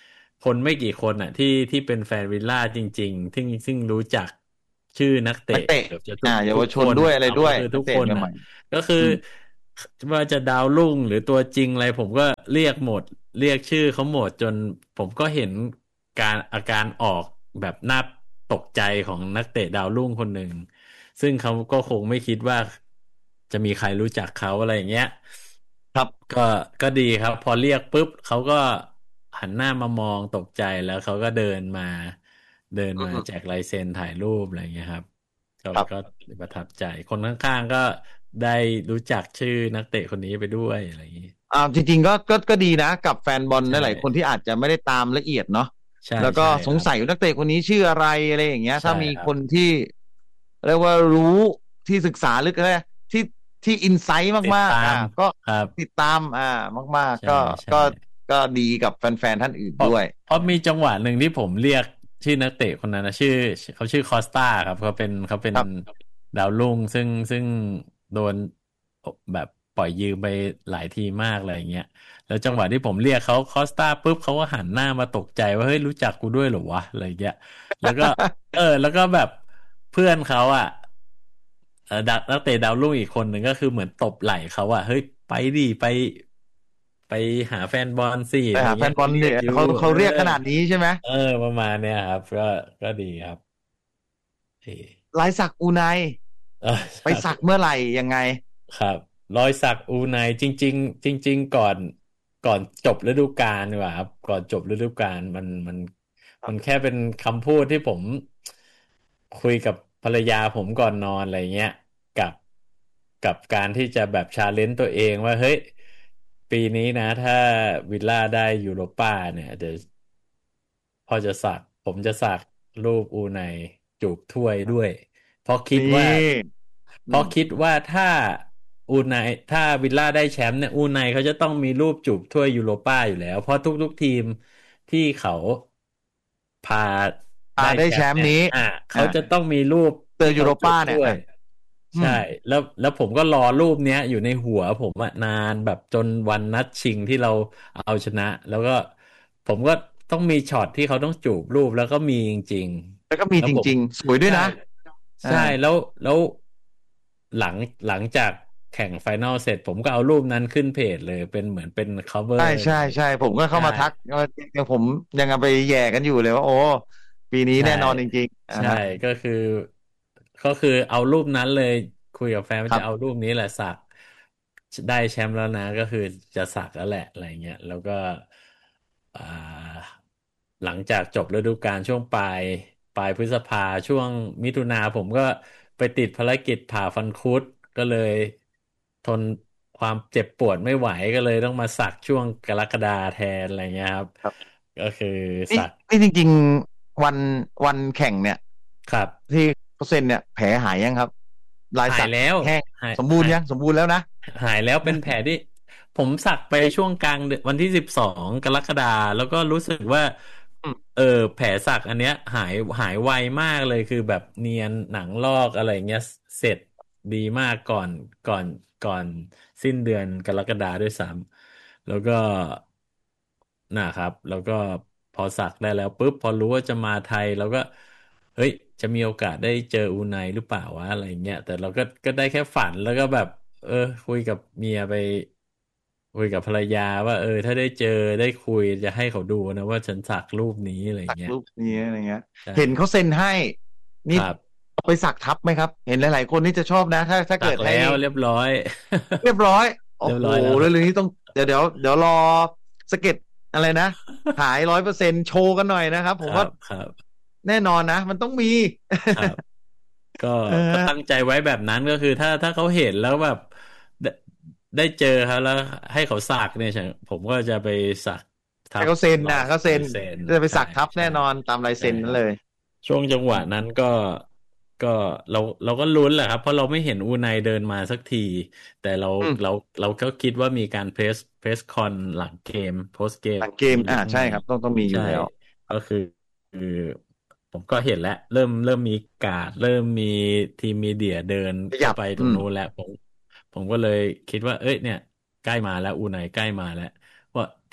[SPEAKER 2] คนไม่กี่คนอ่ะที่เป็นแฟนวิลล่าจริงๆซึ่งรู้จักชื่อนักเตะ
[SPEAKER 1] นักเตะ
[SPEAKER 2] เกือบจะทุก
[SPEAKER 1] เยาวช
[SPEAKER 2] คนอ่ะ
[SPEAKER 1] นด้วยอะไรด้วย
[SPEAKER 2] ก็คือ
[SPEAKER 1] นักเตะ
[SPEAKER 2] ทุกคนอ่ะ
[SPEAKER 1] ใหม่
[SPEAKER 2] ก็คือ
[SPEAKER 1] ๆ
[SPEAKER 2] ว่าจะดาวรุ่งหรือตัวจริงอะไรผมก็เรียกหมดเรียกชื่อเขาหมดจนผมก็เห็นอาการออกแบบน่าตกใจของนักเตะดาวรุ่งคนหนึ่งซึ่งเขาก็คงไม่คิดว่าจะมีใครรู้จักเขาอะไรอย่างเงี้ย
[SPEAKER 1] ครับ
[SPEAKER 2] ก็ก็ดีครับพอเรียกปุ๊บเขาก็หันหน้ามามองตกใจแล้วเขาก็เดินมา
[SPEAKER 1] อืม
[SPEAKER 2] แจกลายเซ็นถ่ายรูปอะไรอย่างเงี้ยครับก็
[SPEAKER 1] ครับ
[SPEAKER 2] ประทับใจคนข้างๆก็ได้รู้จักชื่อนักเตะคนนี้ไปด้วยอะไรอย่างงี้
[SPEAKER 1] จริงๆก็ดีนะกับแฟนบอล
[SPEAKER 2] ใช่
[SPEAKER 1] หลายๆคนที่อาจจะไม่ได้ตามละเอียดเนาะ
[SPEAKER 2] ใช่
[SPEAKER 1] แล้วก็
[SPEAKER 2] ใช่
[SPEAKER 1] ส
[SPEAKER 2] ครับ
[SPEAKER 1] งสัยว่านักเตะคนนี้ชื่ออะไรอะไรอย่างเงี้ย
[SPEAKER 2] ใช่
[SPEAKER 1] ถ้ามี
[SPEAKER 2] ครับ
[SPEAKER 1] คนที่เรียกว่ารู้ที่ศึกษาลึกอะไรที่ที่อินไซต์
[SPEAKER 2] ติด
[SPEAKER 1] มากๆ
[SPEAKER 2] ตาม
[SPEAKER 1] ก็
[SPEAKER 2] ครับ
[SPEAKER 1] ติดตามมากๆ
[SPEAKER 2] ใช่ใช่
[SPEAKER 1] ก็ก็ดีกับแฟนๆท่านอื่น
[SPEAKER 2] เพราะ
[SPEAKER 1] ด้วย
[SPEAKER 2] เพราะมีจังหวะหนึ่งที่ผมเรียกชื่อนักเตะคนนั้นนะเขาชื่อคอสตาครับเขาเป็น
[SPEAKER 1] ครับ
[SPEAKER 2] ดาวรุ่งซึ่งโดนแบบปล่อยยืมไปหลายทีมากอะไรอย่างเงี้ยแล้วจังหวะที่ผมเรียกเขาคอสตาปุ๊บเขาก็หันหน้ามาตกใจว่าเฮ้ยรู้จักกูด้วยเหรอวะอะไรอย่างเงี้ยแล้วก็แล้วก็แบบเพื่อนเขาอ่ะนักเตะดาวรุ่งอีกคนหนึ่งก็คือเหมือนตบไหล่เขาอ่ะเฮ้ยไปดิไปหาแฟนบอลสิ
[SPEAKER 1] ไปหาแฟ
[SPEAKER 2] อะไรเงี้ย
[SPEAKER 1] นบอลเนี่ย
[SPEAKER 2] เขาเรียกอยู่
[SPEAKER 1] เขาเรียกขนาดนี้ใช่ไหม
[SPEAKER 2] เออประมาณเนี้ยครับก็ดีครับเออ
[SPEAKER 1] ลายสักอูไน
[SPEAKER 2] เออ
[SPEAKER 1] ไปสักเมื่อไหร่ยังไง
[SPEAKER 2] ครับรอยสักอูไนจริงๆจริงๆก่อนจบฤดูกาลดีกว่าครับก่อนจบฤดูกาลมันแค่เป็นคำพูดที่ผมคุยกับภรรยาผมก่อนนอนอะไรเงี้ยกับกับการที่จะแบบชาเลนจ์ตัวเองว่าเฮ้ยปีนี้นะถ้าวิลล่าได้ยูโรป้าเนี่ยเดี๋ยว พอจะสักผมจะสักรูปอูไนจูบถ้วยด้วยเพราะคิด
[SPEAKER 1] นี่
[SPEAKER 2] ว่าเพราะ
[SPEAKER 1] อืม
[SPEAKER 2] คิดว่าอูไนถ้าวิลล่าได้แชมป์เนี่ยอูไนเขาจะต้องมีรูปจูบถ้วยยูโรป้าอยู่แล้วเพราะทุกทีมที่เขาพาได้
[SPEAKER 1] ได้
[SPEAKER 2] แชมป์เนี่ย
[SPEAKER 1] แชมป์นี้
[SPEAKER 2] เขา
[SPEAKER 1] อ่า
[SPEAKER 2] จะต้องมีรูป
[SPEAKER 1] เจอยูโร
[SPEAKER 2] ที่เขาจู
[SPEAKER 1] ป้าเนี่ย
[SPEAKER 2] บถ้วยใช่
[SPEAKER 1] อืม
[SPEAKER 2] แล้วผมก็รอรูปเนี้ยอยู่ในหัวผมอะนานแบบจนวันนัดชิงที่เราเอาชนะแล้วก็ ผมก็ต้องมีช็อตที่เขาต้องจูบรูปแล้วก็มีจริง
[SPEAKER 1] แล้วก็
[SPEAKER 2] ๆแล้วผม
[SPEAKER 1] มีจริงๆสวยด้วย
[SPEAKER 2] ใช่
[SPEAKER 1] นะอ่า
[SPEAKER 2] ใช่แล้วหลังหลังจากแข่งไฟนอลเสร็จผมก็เอารูปนั้นขึ้นเพจเลยเป็นเหมือนเป็น cover
[SPEAKER 1] ใช่ผมก็เข้า
[SPEAKER 2] ใช่
[SPEAKER 1] มาทักยังผมยังเอาไปแย่กันอยู่เลยว่าโอ้ปีนี้
[SPEAKER 2] ใช่
[SPEAKER 1] แน่นอนจริงๆ
[SPEAKER 2] ใช่
[SPEAKER 1] ฮะ
[SPEAKER 2] ก็คือเอารูปนั้นเลยคุยกับแฟนว่าจะเอา
[SPEAKER 1] ครับ
[SPEAKER 2] รูปนี้แหละสักได้แชมป์แล้วนะก็คือจะสักแล้วแหละอะไรเงี้ยแล้วก็อ่าหลังจากจบฤดูกาลช่วงปลายพฤษภาช่วงมิถุนาผมก็ไปติดภารกิจผ่าฟันคุดก็เลยทนความเจ็บปวดไม่ไหวก็เลยต้องมาสักช่วงกรกฎาแทนอะไรเงี้ยครับ
[SPEAKER 1] ครับ
[SPEAKER 2] ก็คือ
[SPEAKER 1] นี่
[SPEAKER 2] สัก
[SPEAKER 1] นี่จริงๆวันแข่งเนี่ย
[SPEAKER 2] ครับ
[SPEAKER 1] ที่เขาเซ็นเนี่ยแผลหายยังครับลายสัก
[SPEAKER 2] หายแล้ว
[SPEAKER 1] แห้ง
[SPEAKER 2] หาย
[SPEAKER 1] สมบูร
[SPEAKER 2] หาย
[SPEAKER 1] ณ์ยังสมบูรณ์แล้วนะ
[SPEAKER 2] หายแล้วเป็นแผลที่ผมสักไปช่วงกลางเดือนวันที่12 กรกฎาแล้วก็รู้สึกว่า
[SPEAKER 1] อืม
[SPEAKER 2] เออแผลสักอันเนี้ยหายไวมากเลยคือแบบเนียนหนังลอกอะไรเงี้ยเสร็จดีมากก่อนก่อนสิ้นเดือนกรกฎาด้วยซ้ำแล้วก็นะครับแล้วก็พอสักได้แล้วปุ๊บพอรู้ว่าจะมาไทยเราก็ เฮ้ยจะมีโอกาสได้เจออูไนหรือเปล่าวะอะไรเงี้ยแต่เราก็ได้แค่ฝันแล้วก็แบบคุยกับเมียไปคุยกับภรรยาว่าถ้าได้เจอได้คุยจะให้เขาดูนะว่าฉันสักรูปนี้อะไรเงี้ย
[SPEAKER 1] รูปนี้อะไรเงี้ย
[SPEAKER 2] ใช่
[SPEAKER 1] เห็นเขาเซ็นให้
[SPEAKER 2] ค
[SPEAKER 1] นี่
[SPEAKER 2] รับ
[SPEAKER 1] เอาไปสักทับไหมครับเห็นหลายๆคนนี่จะชอบนะถ้า
[SPEAKER 2] สัก
[SPEAKER 1] เกิดให้
[SPEAKER 2] แล้วเรียบร้อย
[SPEAKER 1] เรียบร้อย
[SPEAKER 2] เรียบ
[SPEAKER 1] โอ้โห
[SPEAKER 2] ร้อยแล้วครับ
[SPEAKER 1] เรื่องนี้ต้องเดี๋ยวรอสเก็ตอะไรนะหาย100%โชว์กันหน่อยนะครับ
[SPEAKER 2] ค
[SPEAKER 1] ผมว่า
[SPEAKER 2] รับครับ
[SPEAKER 1] แน่นอนนะมันต้องมี
[SPEAKER 2] ครับ ก็
[SPEAKER 1] เอ
[SPEAKER 2] ก็ตั้ง
[SPEAKER 1] อ
[SPEAKER 2] ใจไว้แบบนั้นก็คือถ้าเขาเห็นแล้วแบบได้ได้เจอเขาแล้วให้เขาสักเนี่ยผมก็จะไปสักทับ
[SPEAKER 1] ให้เขาเซ็น
[SPEAKER 2] รอย
[SPEAKER 1] นะเขาเซ็น
[SPEAKER 2] ลายเซ็น
[SPEAKER 1] จะไป
[SPEAKER 2] ใช่
[SPEAKER 1] สักทับแน่
[SPEAKER 2] ใช่
[SPEAKER 1] นอนตามลาย
[SPEAKER 2] ใช่
[SPEAKER 1] เซ็นนั้นเลย
[SPEAKER 2] ช่วงจังหวะนั้นก็เราก็ลุ้นแหละครับเพราะเราไม่เห็นอูไนเดินมาสักทีแต่เรา
[SPEAKER 1] อืม
[SPEAKER 2] เราเราก็คิดว่ามีการเพรสคอนหลังเกมโพสเกม
[SPEAKER 1] หลังเกม
[SPEAKER 2] อยู่ข้างใน
[SPEAKER 1] ใช่ครับต้องมีอยู่
[SPEAKER 2] ใช่
[SPEAKER 1] แล้ว
[SPEAKER 2] ก็คือผมก็เห็นแล้วเริ่มมีการ์ดเริ่มมีทีมมีเดียเดิน
[SPEAKER 1] ขยับ
[SPEAKER 2] เข้าไปตรงนู้นแล้วผมก็เลยคิดว่าเอ้ยเนี่ยใกล้มาแล้วอูไนใกล้มาแล้วว่าถ้า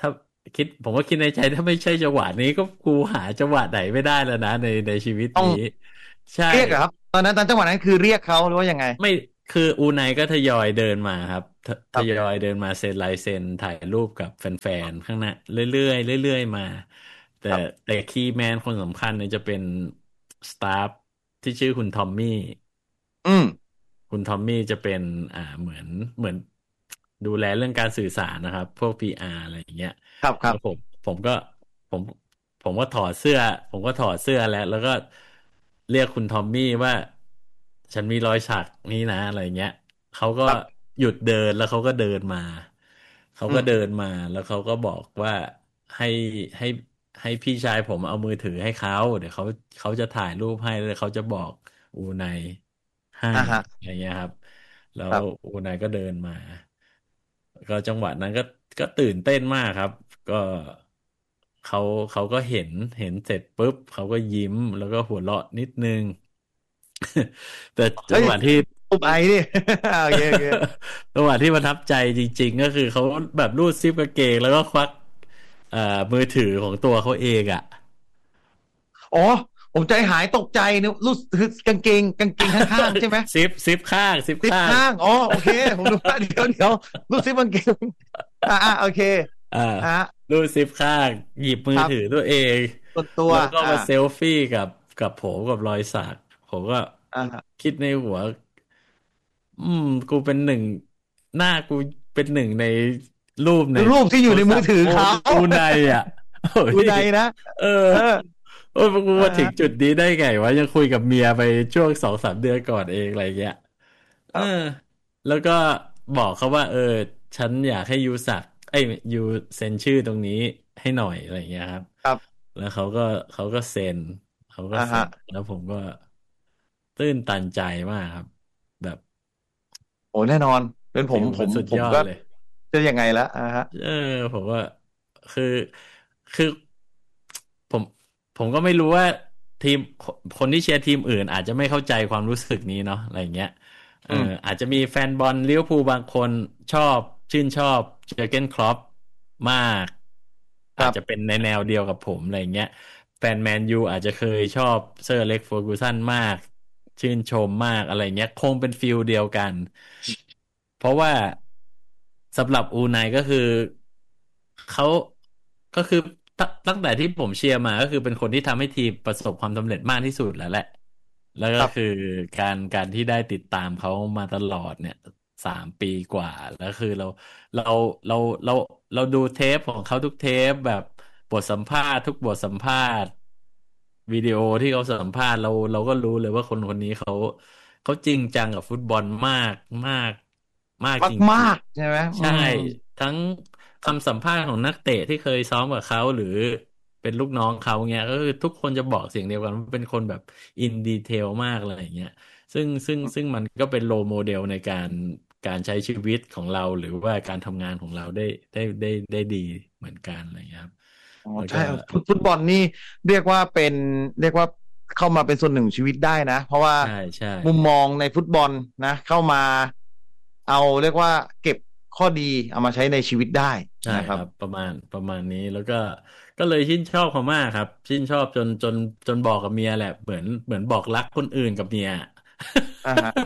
[SPEAKER 2] ผมก็คิดในใจถ้าไม่ใช่จังหวะนี้ก็กูหาจังหวะไหนไม่ได้แล้วนะในชีวิต
[SPEAKER 1] ต้อง
[SPEAKER 2] นี้ใช่
[SPEAKER 1] เรียกเหรอครับตอนจังหวะนั้นคือเรียกเขาหรือว่ายังไง
[SPEAKER 2] ไม่คืออูไนก็ทยอยเดินมาครับทยอ
[SPEAKER 1] ครับ
[SPEAKER 2] ยเดินมาเซ็นลายเซ็นถ่ายรูปกับแฟนๆข้างหน้าเรื่อยๆเรื่อยๆมาแต่
[SPEAKER 1] ครับ
[SPEAKER 2] แต่คีย์แมนคนสำคัญเนี่ยจะเป็นสตาฟที่ชื่อคุณทอมมี่
[SPEAKER 1] อืม
[SPEAKER 2] คุณทอมมี่จะเป็นเหมือนดูแลเรื่องการสื่อสารนะครับพวก PR อะไรอย่างเงี้ย
[SPEAKER 1] ครับครับ
[SPEAKER 2] แล้วผมก็ผมผมก็ถอดเสื้อผมก็ถอดเสื้อแล้วก็เรียกคุณทอมมี่ว่าฉันมีรอยสักนี่นะอะไรเงี้ยเขาก็
[SPEAKER 1] ครับ
[SPEAKER 2] หยุดเดินแล้วเขาก็เดินมาเขา
[SPEAKER 1] อืม
[SPEAKER 2] ก็เดินมาแล้วเขาก็บอกว่าให้ให้ให้พี่ชายผมเอามือถือให้เขาเดี๋ยวเขาจะถ่ายรูปให้แล้วเขาจะบอกอูไนให้
[SPEAKER 1] ฮะ
[SPEAKER 2] อะไรเงี้ยครับแล้ว
[SPEAKER 1] ครับ
[SPEAKER 2] อูไนก็เดินมาก็จังหวะนั้นก็ตื่นเต้นมากครับก็เขาเขาก็เห็นเสร็จปุ๊บเขาก็ยิ้มแล้วก็หัวเราะนิดนึงแต่จั
[SPEAKER 1] เฮ้ย
[SPEAKER 2] งหวะที่
[SPEAKER 1] อุบไอนี่โอเคโอเค
[SPEAKER 2] จังหวะที่ประทับใจจริงๆก็คือเขาแบบรูดซิปกางเกงแล้วก็ควักเอ่อมือถือของตัวเขาเองอ่ะ
[SPEAKER 1] อ๋อผมใจหายตกใจนึกรู้คือกางเกงข้างๆใช่ไหม
[SPEAKER 2] ซิปข้างซิปข้าง
[SPEAKER 1] ซิปข้างอ๋อโอเคผมดูว่าเดี๋ยวรูดซิปกางเกงโอเค
[SPEAKER 2] อ่า
[SPEAKER 1] อ่า
[SPEAKER 2] รูดซิปข้างหยิบมือถือ
[SPEAKER 1] ครับ
[SPEAKER 2] ตัวเอง
[SPEAKER 1] ส่วนตัว
[SPEAKER 2] แล้วก็มาเซลฟี่กับผมกับรอยสักผมก็
[SPEAKER 1] อ่า
[SPEAKER 2] คิดในหัวกูเป็นหนึ่งหน้ากูเป็นหนึ่งในรูปใน
[SPEAKER 1] รูปที่อ
[SPEAKER 2] โท
[SPEAKER 1] ยู่ในมือ
[SPEAKER 2] รศัพท์โอ
[SPEAKER 1] ถือเขา
[SPEAKER 2] อูไนอ่ะโอ้ย
[SPEAKER 1] ดูในนะ
[SPEAKER 2] เออ
[SPEAKER 1] เออ
[SPEAKER 2] โอ้ยกู
[SPEAKER 1] อ่า
[SPEAKER 2] มาถึงจุดนี้ได้ไงวะยังคุยกับเมียไปช่วง2-3 เดือนก่อนเองอะไรเงี้ยเออ
[SPEAKER 1] ครับ
[SPEAKER 2] แล้วก็บอกเขาว่าฉันอยากให้ยูสักยูเซ็นชื่อตรงนี้ให้หน่อยอะไรเงี้ยครับ
[SPEAKER 1] ครับ
[SPEAKER 2] แล้วเขาก็เซ็นเขาก็
[SPEAKER 1] ฮะ
[SPEAKER 2] เซ็นแล้วผมก็ตื้นตันใจมากครับแบบ
[SPEAKER 1] โอ้แน่นอนเป็นผมผม
[SPEAKER 2] ฟิลมันสุด
[SPEAKER 1] ผมก็
[SPEAKER 2] ยอดเลย
[SPEAKER 1] จะยังไงละฮะ
[SPEAKER 2] เออผมว่าคือคือผมผมก็ไม่รู้ว่าทีมคนที่เชียร์ทีมอื่นอาจจะไม่เข้าใจความรู้สึกนี้เนาะอะไรอย่างเงี้ยเออ
[SPEAKER 1] อืม
[SPEAKER 2] อาจจะมีแฟนบอลลิเวอร์พูลบางคนชอบชื่นชอบเจอร์เก้นคล็อปมากอาจจะเป็น
[SPEAKER 1] ครับ
[SPEAKER 2] ในแนวเดียวกับผมอะไรอย่างเงี้ยแฟนแมนยูอาจจะเคยชอบเซอร์อเล็กซ์เฟอร์กูสันมากชื่นชมมากอะไรเงี้ยคงเป็นฟิลเดียวกัน เพราะว่าสำหรับอูไนก็คือเขาก็คือตั้งแต่ที่ผมเชียร์มาก็คือเป็นคนที่ทำให้ทีมประสบความสำเร็จมากที่สุดแล้วแหละแล้วก็คือ
[SPEAKER 1] ครับ
[SPEAKER 2] การที่ได้ติดตามเขามาตลอดเนี่ย3 ปีกว่าแล้วคือเราเราเราเราดูเทปของเขาทุกเทปแบบบทสัมภาษณ์ทุกบทสัมภาษณ์วิดีโอที่เขาสัมภาษณ์เราก็รู้เลยว่าคนคนนี้เขาจริงจังกับฟุตบอลมากมากมากจริง
[SPEAKER 1] มากใช่ไหม
[SPEAKER 2] ๆใช่ทั้ง
[SPEAKER 1] ครับ
[SPEAKER 2] คำสัมภาษณ์ของนักเตะที่เคยซ้อมกับเขาหรือเป็นลูกน้องเขาเงี้ยก็คือทุกคนจะบอกเสียงเดียวกันว่าเป็นคนแบบอินดีเทลมากอะไรอย่างเงี้ยซึ่งมันก็เป็นโรโมเดลในการใช้ชีวิตของเราหรือว่าการทำงานของเราได้ดีเหมือนกันอะไรอย่างเงี้ยครับ
[SPEAKER 1] อ๋อ
[SPEAKER 2] แล้วก็
[SPEAKER 1] ใช่ฟุตบอลนี่เรียกว่าเป็นเรียกว่าเข้ามาเป็นส่วนหนึ่งชีวิตได้นะเพราะว่า
[SPEAKER 2] ใช่ใช่
[SPEAKER 1] มุมมองในฟุตบอลนะเข้ามาเอาเรียกว่าเก็บข้อดีเอามาใช้ในชีวิตได้
[SPEAKER 2] ใช่
[SPEAKER 1] นะครับ
[SPEAKER 2] ครับประมาณนี้แล้วก็เลยชื่นชอบเขามากครับชื่นชอบจนบอกกับเมียแหละเหมือนบอกรักคนอื่นกับเมีย
[SPEAKER 1] ฮะ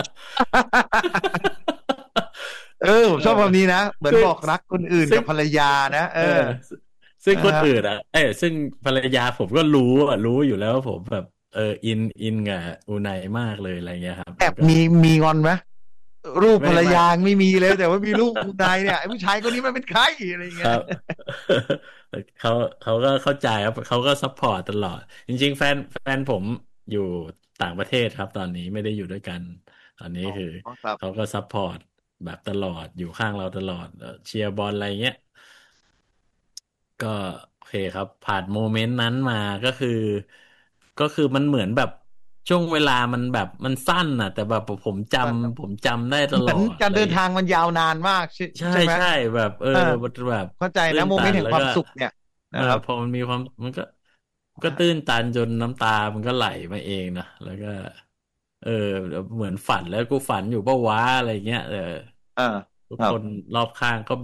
[SPEAKER 1] เออผมชอบคำนี้นะเหมือน
[SPEAKER 2] คือ
[SPEAKER 1] บอกรักคนอื่น
[SPEAKER 2] ซึ่ง
[SPEAKER 1] กับภรรยานะเออ
[SPEAKER 2] เออซึ่ง
[SPEAKER 1] นะฮะ
[SPEAKER 2] คนอื่นซึ่งภรรยาผมก็รู้อยู่แล้วว่าผมแบบอินกับอูไนมากเลยอะไรเงี้ยครับแล้วก็
[SPEAKER 1] แอบมีงอนไหมรูปภรร
[SPEAKER 2] ไม่
[SPEAKER 1] ยาไม่มีเลยแต่ว่ามีรูปคุณนายเนี่ยไอ้ผู้ชายคนนี้มันเป็นใครอะไรอย่างเงี้ย
[SPEAKER 2] ครับเขาเขาก็เข้าใจครับเขาก็ซัพพอร์ตตลอดจริงๆแฟนผมอยู่ต่างประเทศครับตอนนี้ไม่ได้อยู่ด้วยกันตอนนี้
[SPEAKER 1] อ๋
[SPEAKER 2] คือ
[SPEAKER 1] อครับ
[SPEAKER 2] เขาก็ซัพพอร์ตแบบตลอดอยู่ข้างเราตลอดเชียร์บอลอะไรเงี้ยก็โอเคครับผ่านโมเมนต์นั้นมาก็คือมันเหมือนแบบช่วงเวลามันแบบมันสั้นน่ะแต่แบบผมจ
[SPEAKER 1] นั่นครับ
[SPEAKER 2] ำผมจำได้ตลอ
[SPEAKER 1] เหมือนการเดิน
[SPEAKER 2] ดอะไรเงี้ย
[SPEAKER 1] ทางมันยาวนานมาก
[SPEAKER 2] ใช่
[SPEAKER 1] ใช่ไหม
[SPEAKER 2] ใช่แบบ
[SPEAKER 1] เออ
[SPEAKER 2] มันแบบ
[SPEAKER 1] เข้าใจ
[SPEAKER 2] ตื้น
[SPEAKER 1] นะโมเมนต์แห่งความ
[SPEAKER 2] ตันแล้วก็
[SPEAKER 1] สุขเนี่ยนะครับ
[SPEAKER 2] พอมันมีความมันก็ตื้นตันจนน้ำตามันก็ไหลมาเองนะแล้วก็เออเหมือนฝันแล้วกูฝันอยู่ปะวะอะไรเงี้ย
[SPEAKER 1] อ่า
[SPEAKER 2] ทุก
[SPEAKER 1] ครับ
[SPEAKER 2] คนรอบข้างก็แบบ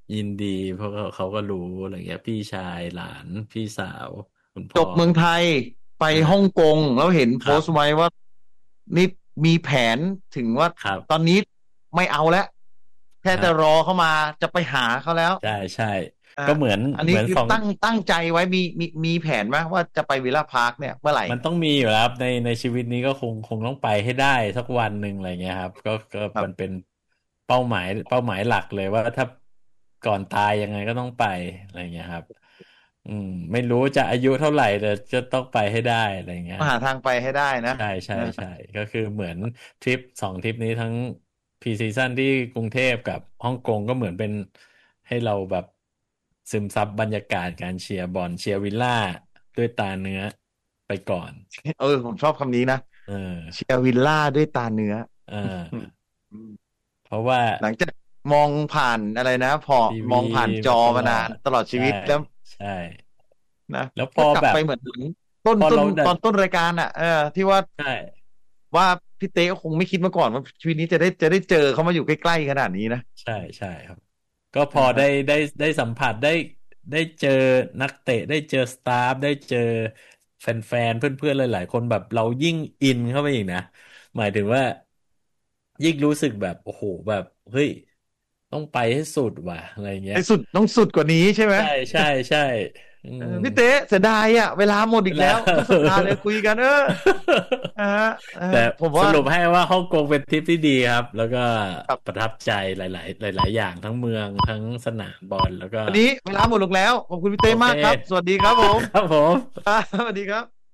[SPEAKER 2] ยินดีเพราะเขาก็รู้อะไรเงี้ยพี่ชายหลานพี่สาวคุณ
[SPEAKER 1] จ
[SPEAKER 2] พ่อ
[SPEAKER 1] บเมืองไทยไป
[SPEAKER 2] อ่
[SPEAKER 1] ฮ่อง
[SPEAKER 2] า
[SPEAKER 1] กงแล้วเห็นโพ
[SPEAKER 2] ครับ
[SPEAKER 1] สต์ไว้ว่านี่มีแผนถึงว่า
[SPEAKER 2] ครับ
[SPEAKER 1] ตอนนี้ไม่เอาแล้วแค่จะรอ
[SPEAKER 2] ครับ
[SPEAKER 1] เข้ามาจะไปหาเขาแล้ว
[SPEAKER 2] ใช่ใช่
[SPEAKER 1] อ่า
[SPEAKER 2] ก็เหมือน
[SPEAKER 1] อันนี้คือ
[SPEAKER 2] เหมือนของ
[SPEAKER 1] ตั้งใจไว้มีแผนไหมว่าจะไปวิลล่าพาร์คเนี่ยเมื่อไหร่
[SPEAKER 2] มันต้องมีอยู่แล้วครับในชีวิตนี้ก็คงต้องไปให้ได้สักวันหนึ่งอะไรเงี้ยครับก็
[SPEAKER 1] ครับ
[SPEAKER 2] มันเป็นเป้าหมายหลักเลยว่าถ้าก่อนตายยังไงก็ต้องไปอะไรเงี้ยครับอืมไม่รู้จะอายุเท่าไหร่แต่จะต้องไปให้ได้อะไรเงี้ย
[SPEAKER 1] ต้องหาทางไปให้ได้นะ
[SPEAKER 2] ใช่ใช่
[SPEAKER 1] นะ
[SPEAKER 2] ใช่ก็คือเหมือน2 ทริปนี้ทั้งพีซีซั่นที่กรุงเทพกับฮ่องกงก็เหมือนเป็นให้เราแบบซึมซับบรรยากาศการเชียร์บอลเชียร์วิลล่าด้วยตาเนื้อไปก่อน
[SPEAKER 1] ผมชอบคำนี้นะ
[SPEAKER 2] เออ
[SPEAKER 1] เชียร์วิลล่าด้วยตาเนื้อ
[SPEAKER 2] เ
[SPEAKER 1] อืม
[SPEAKER 2] ออ
[SPEAKER 1] อืม
[SPEAKER 2] เพราะว่า
[SPEAKER 1] หลังจากมองผ่านอะไรนะพอ
[SPEAKER 2] ทีวี
[SPEAKER 1] มองผ่านจอ
[SPEAKER 2] มาต
[SPEAKER 1] มานาน
[SPEAKER 2] ลอด
[SPEAKER 1] ตลอดชี
[SPEAKER 2] ใช่
[SPEAKER 1] วิตแล้ว
[SPEAKER 2] ใช่
[SPEAKER 1] นะ
[SPEAKER 2] แล้วพ
[SPEAKER 1] ก็กลับ
[SPEAKER 2] อแบบ
[SPEAKER 1] ไปเหมือนต้นต้น
[SPEAKER 2] พอเราได้
[SPEAKER 1] ตอนต้นรายการอ่ะที่ว่า
[SPEAKER 2] ใช่
[SPEAKER 1] ว่าพี่เต้ก็คงไม่คิดมาก่อนว่าชีวิตนี้จะได้เจอเขามาอยู่ใกล้ๆขนาดนี้นะ
[SPEAKER 2] ใช่ใช่ครับ ก็พอได้
[SPEAKER 1] นะฮะ
[SPEAKER 2] ได้สัมผัสได้เจอนักเตะได้เจอสตาฟได้เจอแฟนๆเพื่อนๆหลายๆคนแบบเรายิ่งอินเข้าไปอีกนะหมายถึงว่ายิ่งรู้สึกแบบโอ้โหแบบเฮ้ยต้องไปให้สุดว่ะอะไรเงี้ย
[SPEAKER 1] ไอ้สุดต้องสุดกว่านี้ใช่ไหม
[SPEAKER 2] ใช่ใช่ใช่อืม
[SPEAKER 1] พี่เต้เสียดายอ่ะเวลาหมดอี
[SPEAKER 2] เวลา
[SPEAKER 1] กแล้วทุกสัปดาห์เลยคุยกันนะฮะ
[SPEAKER 2] แต่
[SPEAKER 1] ผมว่า
[SPEAKER 2] สรุปให้ว่าฮ่องกงเป็นทริปที่ดีครับแล้วก็
[SPEAKER 1] ครับ
[SPEAKER 2] ประทับใจหลายอย่างทั้งเมืองทั้งสนามบอลแล้วก็
[SPEAKER 1] วันนี้เวลาหมดลงแล้วขอบคุณพี่
[SPEAKER 2] โอเค
[SPEAKER 1] เต้มากครับสวัสดีครับผม
[SPEAKER 2] ครับผม
[SPEAKER 1] สวัสดีครับ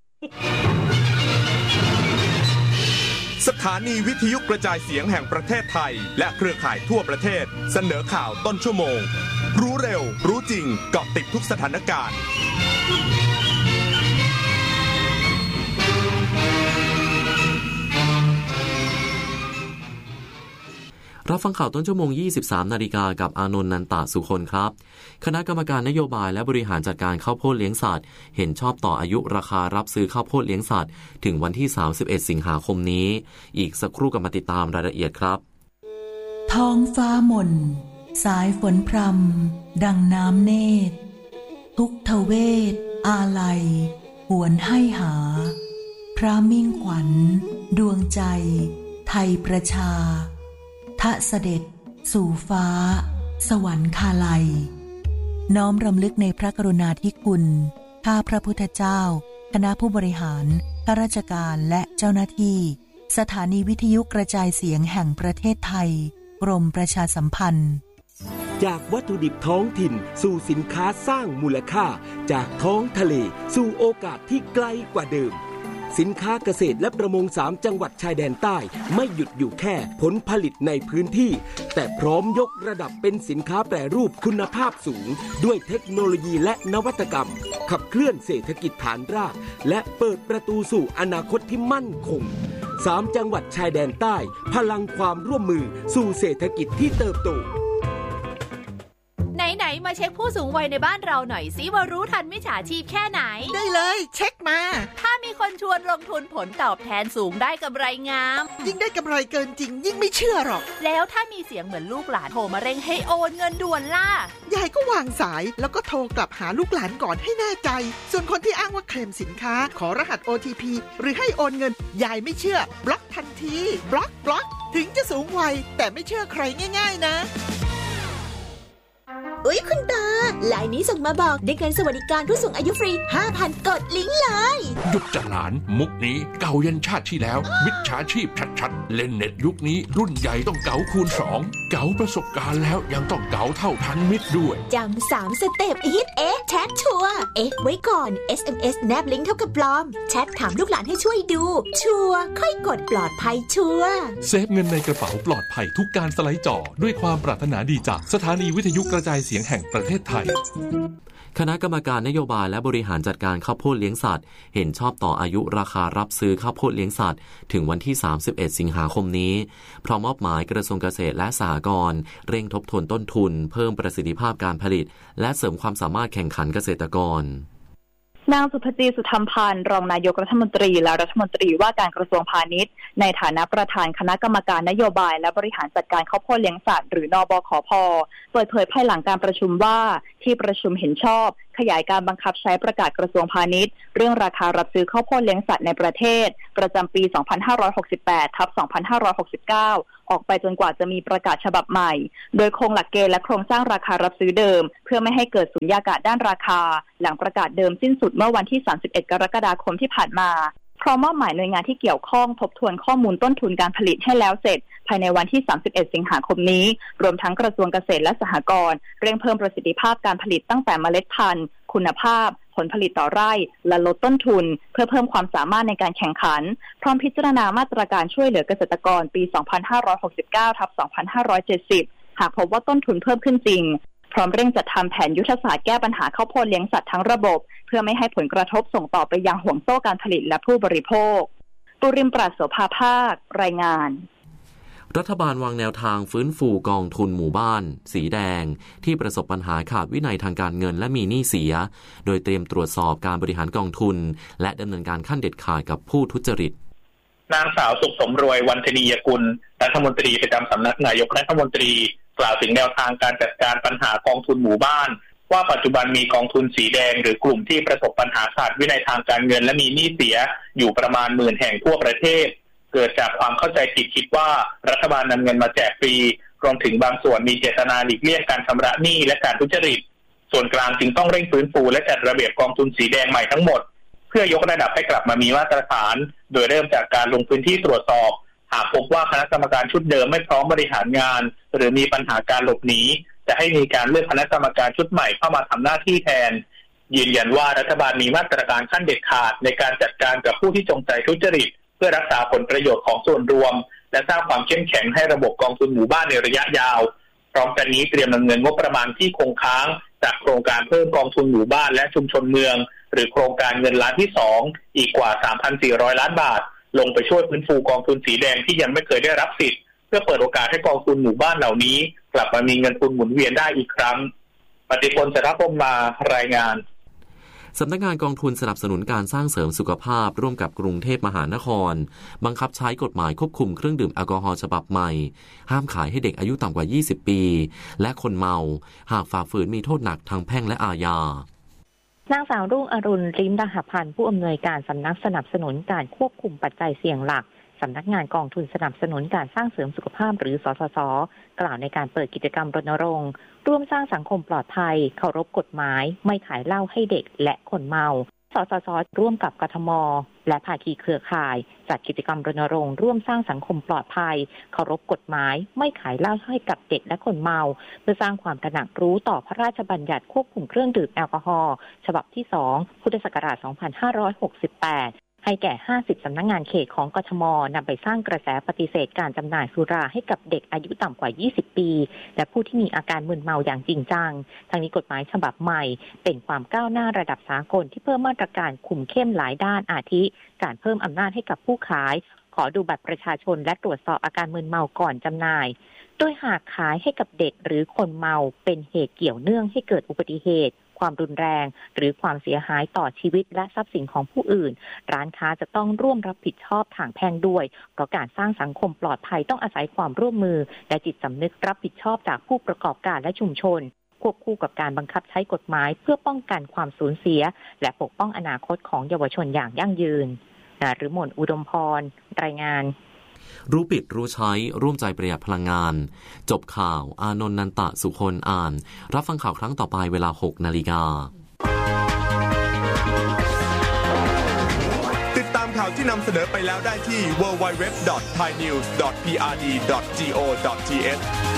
[SPEAKER 3] สถานีวิทยุกระจายเสียงแห่งประเทศไทยและเครือข่ายทั่วประเทศเสนอข่าวต้นชั่วโมงรู้เร็วรู้จริงเกาะติดทุกสถานการณ์
[SPEAKER 4] รับฟังข่าวต้นชั่วโมง 23 นาฬิกากับอานนท์ นันตะสุคนครับ คณะกรรมการนโยบายและบริหารจัดการข้าวโพดเลี้ยงสัตว์เห็นชอบต่ออายุราคารับซื้อข้าวโพดเลี้ยงสัตว์ถึงวันที่ 31 สิงหาคมนี้ อีกสักครู่กลับมาติดตามรายละเอียดครับ
[SPEAKER 5] ท้องฟ้าหม่นสายฝนพรำดังน้ำเนตรทุกทเวทอาลัยหวนให้หา พระมิ่งขวัญดวงใจ ไทยประชาทะเสด็จสู่ฟ้าสวรรคาลัยน้อมรำลึกในพระกรุณาธิคุณข้าพระพุทธเจ้าคณะผู้บริหารข้าราชการและเจ้าหน้าที่สถานีวิทยุกระจายเสียงแห่งประเทศไทยกรมประชาสัมพันธ์
[SPEAKER 6] จากวัตถุดิบท้องถิ่นสู่สินค้าสร้างมูลค่าจากท้องทะเลสู่โอกาสที่ไกลกว่าเดิมสินค้าเกษตรและประมง3จังหวัดชายแดนใต้ไม่หยุดอยู่แค่ผลผลิตในพื้นที่แต่พร้อมยกระดับเป็นสินค้าแปรรูปคุณภาพสูงด้วยเทคโนโลยีและนวัตกรรมขับเคลื่อนเศรษฐกิจฐานรากและเปิดประตูสู่อนาคตที่มั่นคง3จังหวัดชายแดนใต้พลังความร่วมมือสู่เศรษฐกิจที่เติบโต
[SPEAKER 7] ไหนๆมาเช็คผู้สูงวัยในบ้านเราหน่อยสิว่ารู้ทันมิจฉาชีพแค่ไหน
[SPEAKER 8] ได้เลยเช็คมา
[SPEAKER 7] ถ้ามีคนชวนลงทุนผลตอบแทนสูงได้กำไรงาม
[SPEAKER 8] ยิ่งได้กำไรเกินจริงยิ่งไม่เชื่อหรอก
[SPEAKER 7] แล้วถ้ามีเสียงเหมือนลูกหลานโทรมาเร่งให้โอนเงินด่วนล่ะ
[SPEAKER 8] ยายก็วางสายแล้วก็โทรกลับหาลูกหลานก่อนให้แน่ใจส่วนคนที่อ้างว่าเคลมสินค้าขอรหัส OTP หรือให้โอนเงินยายไม่เชื่อบล็อกทันทีบล็อกถึงจะสูงวัยแต่ไม่เชื่อใครง่ายๆนะ
[SPEAKER 9] อุ๊ยคุณตาไลน์นี้ส่งมาบอกได้เงินสวัสดิการผู้สูงอายุฟรี 5,000 กดลิงก์เลย
[SPEAKER 10] หยุดจะหลานมุกนี้เก่ายันชาติที่แล้วมิจฉาชีพชัดๆเล่นเน็ตยุคนี้รุ่นใหญ่ต้องเก๋าคูณ2เก๋าประสบการณ์แล้วยังต้องเก๋าเท่าทันมิตรด้วย
[SPEAKER 9] จำ3 สเต็ปฮิตแชทชัวร์ไว้ก่อน SMS แนบลิงก์เท่ากับปลอมแชทถามลูกหลานให้ช่วยดูชัวร์ค่อยกดปลอดภัยชัวร์
[SPEAKER 10] เซฟเงินในกระเป๋าปลอดภัยทุกการสไลด์จอด้วยความปรารถนาดีจากสถานีวิทยุกระจายเสียงแห่งประเทศไทย
[SPEAKER 4] คณะกรรมการนโยบายและบริหารจัดการข้าวโพดเลี้ยงสัตว์เห็นชอบต่ออายุราคารับซื้อข้าวโพดเลี้ยงสัตว์ถึงวันที่ 31 สิงหาคมนี้พร้อมมอบหมายกระทรวงเกษตรและสหกรณ์เร่งทบทวนต้นทุนเพิ่มประสิทธิภาพการผลิตและเสริมความสามารถแข่งขันเกษตรกร
[SPEAKER 11] นางสุภจีสุธรรมพันธ์รองนายกรัฐมนตรีและรัฐมนตรีว่าการกระทรวงพาณิชย์ในฐานะประธานคณะกรรมการนโยบายและบริหารจัดการข้าวโพดเลี้ยงสัตว์หรือนบขพ.เปิดเผยภายหลังการประชุมว่าที่ประชุมเห็นชอบขยายการบังคับใช้ประกาศกระทรวงพาณิชย์เรื่องราคารับซื้อข้าวโพดเลี้ยงสัตว์ในประเทศประจำปี 2568/2569 ออกไปจนกว่าจะมีประกาศฉบับใหม่โดยคงหลักเกณฑ์และโครงสร้างราคารับซื้อเดิมเพื่อไม่ให้เกิดสุญญากาศด้านราคาหลังประกาศเดิมสิ้นสุดเมื่อวันที่ 31 กรกฎาคมที่ผ่านมาพร้อมมอบหมายหน่วยงานที่เกี่ยวข้องทบทวนข้อมูลต้นทุนการผลิตให้แล้วเสร็จภายในวันที่ 31 สิงหาคมนี้รวมทั้งกระทรวงเกษตรและสหกรณ์เร่งเพิ่มประสิทธิภาพการผลิตตั้งแต่เมล็ดพันธุ์คุณภาพผลผลิตต่อไร่และลดต้นทุนเพื่อเพิ่มความสามารถในการแข่งขันพร้อมพิจารณามาตรการช่วยเหลือเกษตรกรปี 2569/2570 หากพบว่าต้นทุนเพิ่มขึ้นจริงพร้อมเร่งจัดทำแผนยุทธศาสตร์แก้ปัญหาข้าวโพดเลี้ยงสัตว์ทั้งระบบเพื่อไม่ให้ผลกระทบส่งต่อไปยังห่วงโซ่การผลิตและผู้บริโภคปุริมปราศโสภาภาครายงาน
[SPEAKER 4] รัฐบาลวางแนวทางฟื้นฟูกองทุนหมู่บ้านสีแดงที่ประสบปัญหาขาดวินัยทางการเงินและมีหนี้เสียโดยเตรียมตรวจสอบการบริหารกองทุนและดำเนินการขั้นเด็ดขาดกับผู้ทุจริต
[SPEAKER 12] นางสาวสุขสมรวยวันธนียกุลรัฐมนตรีประจำสำนักนายกรัฐมนตรีกล่าวถึงแนวทางการจัดการปัญหากองทุนหมู่บ้านว่าปัจจุบันมีกองทุนสีแดงหรือกลุ่มที่ประสบปัญหาขาดวินัยทางการเงินและมีหนี้เสียอยู่ประมาณ10,000 แห่งทั่วประเทศเกิดจากความเข้าใจผิดคิดว่ารัฐบาลนำเงินมาแจกฟรีรวมถึงบางส่วนมีเจตนาหลีกเลี่ยงการชำระหนี้และการทุจริตส่วนกลางจึงต้องเร่งฟื้นฟูและจัดระเบียบกองทุนสีแดงใหม่ทั้งหมดเพื่อยกระดับให้กลับมามีมาตรฐานโดยเริ่มจากการลงพื้นที่ตรวจสอบหากพบว่าคณะกรรมการชุดเดิมไม่พร้อมบริหารงานหรือมีปัญหาการหลบหนีจะให้มีการเลือกคณะกรรมการชุดใหม่เข้ามาทำหน้าที่แทนยืนยันว่ารัฐบาลมีมาตรการขั้นเด็ดขาดในการจัดการกับผู้ที่จงใจทุจริตเพื่อรักษาผลประโยชน์ของส่วนรวมและสร้างความเข้มแข็งให้ระบบกองทุนหมู่บ้านในระยะยาวพร้อมกันนี้เตรียมนำเงินงบประมาณที่คงค้างจากโครงการเพิ่มกองทุนหมู่บ้านและชุมชนเมืองหรือโครงการเงินล้านที่2อีกกว่า 3,400 ล้านบาทลงไปช่วยฟื้นฟูกองทุนสีแดงที่ยังไม่เคยได้รับสิทธิ์เพื่อเปิดโอกาสให้กองทุนหมู่บ้านเหล่านี้กลับมามีเงินทุนหมุนเวียนได้อีกครั้งปฏิพล จันทพรหมมารายงาน
[SPEAKER 4] สำนักงานกองทุนสนับสนุนการสร้างเสริมสุขภาพร่วมกับกรุงเทพมหานครบังคับใช้กฎหมายควบคุมเครื่องดื่มแอลกอฮอล์ฉบับใหม่ห้ามขายให้เด็กอายุต่ำกว่า20ปีและคนเมาหากฝ่าฝืนมีโทษหนักทางแพ่งและอาญาน
[SPEAKER 13] างสาวรุ่งอรุณลิ้มดาหพันธ์ผู้อำนวยการสำนักสนับสนุนการควบคุมปัจจัยเสี่ยงหลักสำนักงานกองทุนสนับสนุนการสร้างเสริมสุขภาพหรือสสส.กล่าวในการเปิดกิจกรรมรณรงค์ร่วมสร้างสังคมปลอดภัยเคารพกฎหมายไม่ขายเหล้าให้เด็กและคนเมาสสส.ร่วมกับกทม.และภาคีเครือข่ายจัดกิจกรรมรณรงค์ร่วมสร้างสังคมปลอดภัยเคารพกฎหมายไม่ขายเหล้าให้กับเด็กและคนเมาเพื่อสร้างความตระหนักรู้ต่อพระราชบัญญัติควบคุมเครื่องดื่มแอลกอฮอล์ฉบับที่2พุทธศักราช2568ให้แก่50สำนักงานเขตของกทม.นำไปสร้างกระแสปฏิเสธการจำหน่ายสุราให้กับเด็กอายุต่ำกว่า20ปีและผู้ที่มีอาการมึนเมาอย่างจริงจังทั้งนี้กฎหมายฉบับใหม่เป็นความก้าวหน้าระดับสากลที่เพิ่มมาตรการคุมเข้มหลายด้านอาทิการเพิ่มอำนาจให้กับผู้ขายขอดูบัตรประชาชนและตรวจสอบอาการมึนเมาก่อนจำหน่ายโดยหากขายให้กับเด็กหรือคนเมาเป็นเหตุเกี่ยวเนื่องให้เกิดอุบัติเหตุความรุนแรงหรือความเสียหายต่อชีวิตและทรัพย์สินของผู้อื่นร้านค้าจะต้องร่วมรับผิดชอบทางแพ่งด้วยเพราะการสร้างสังคมปลอดภัยต้องอาศัยความร่วมมือและจิตสำนึกรับผิดชอบจากผู้ประกอบการและชุมชนควบคู่กับการบังคับใช้กฎหมายเพื่อป้องกันความสูญเสียและปกป้องอนาคตของเยาวชนอย่างยั่งยืนนฤมลอุดมพรรายงาน
[SPEAKER 4] รู้ปิดรู้ใช้ร่วมใจประหยัดพลังงานจบข่าวอานนท์นันตะสุคนอ่านรับฟังข่าวครั้งต่อไปเวลา 6 นาฬิกา
[SPEAKER 3] ติดตามข่าวที่นำเสนอไปแล้วได้ที่ www.thainews.prd.go.th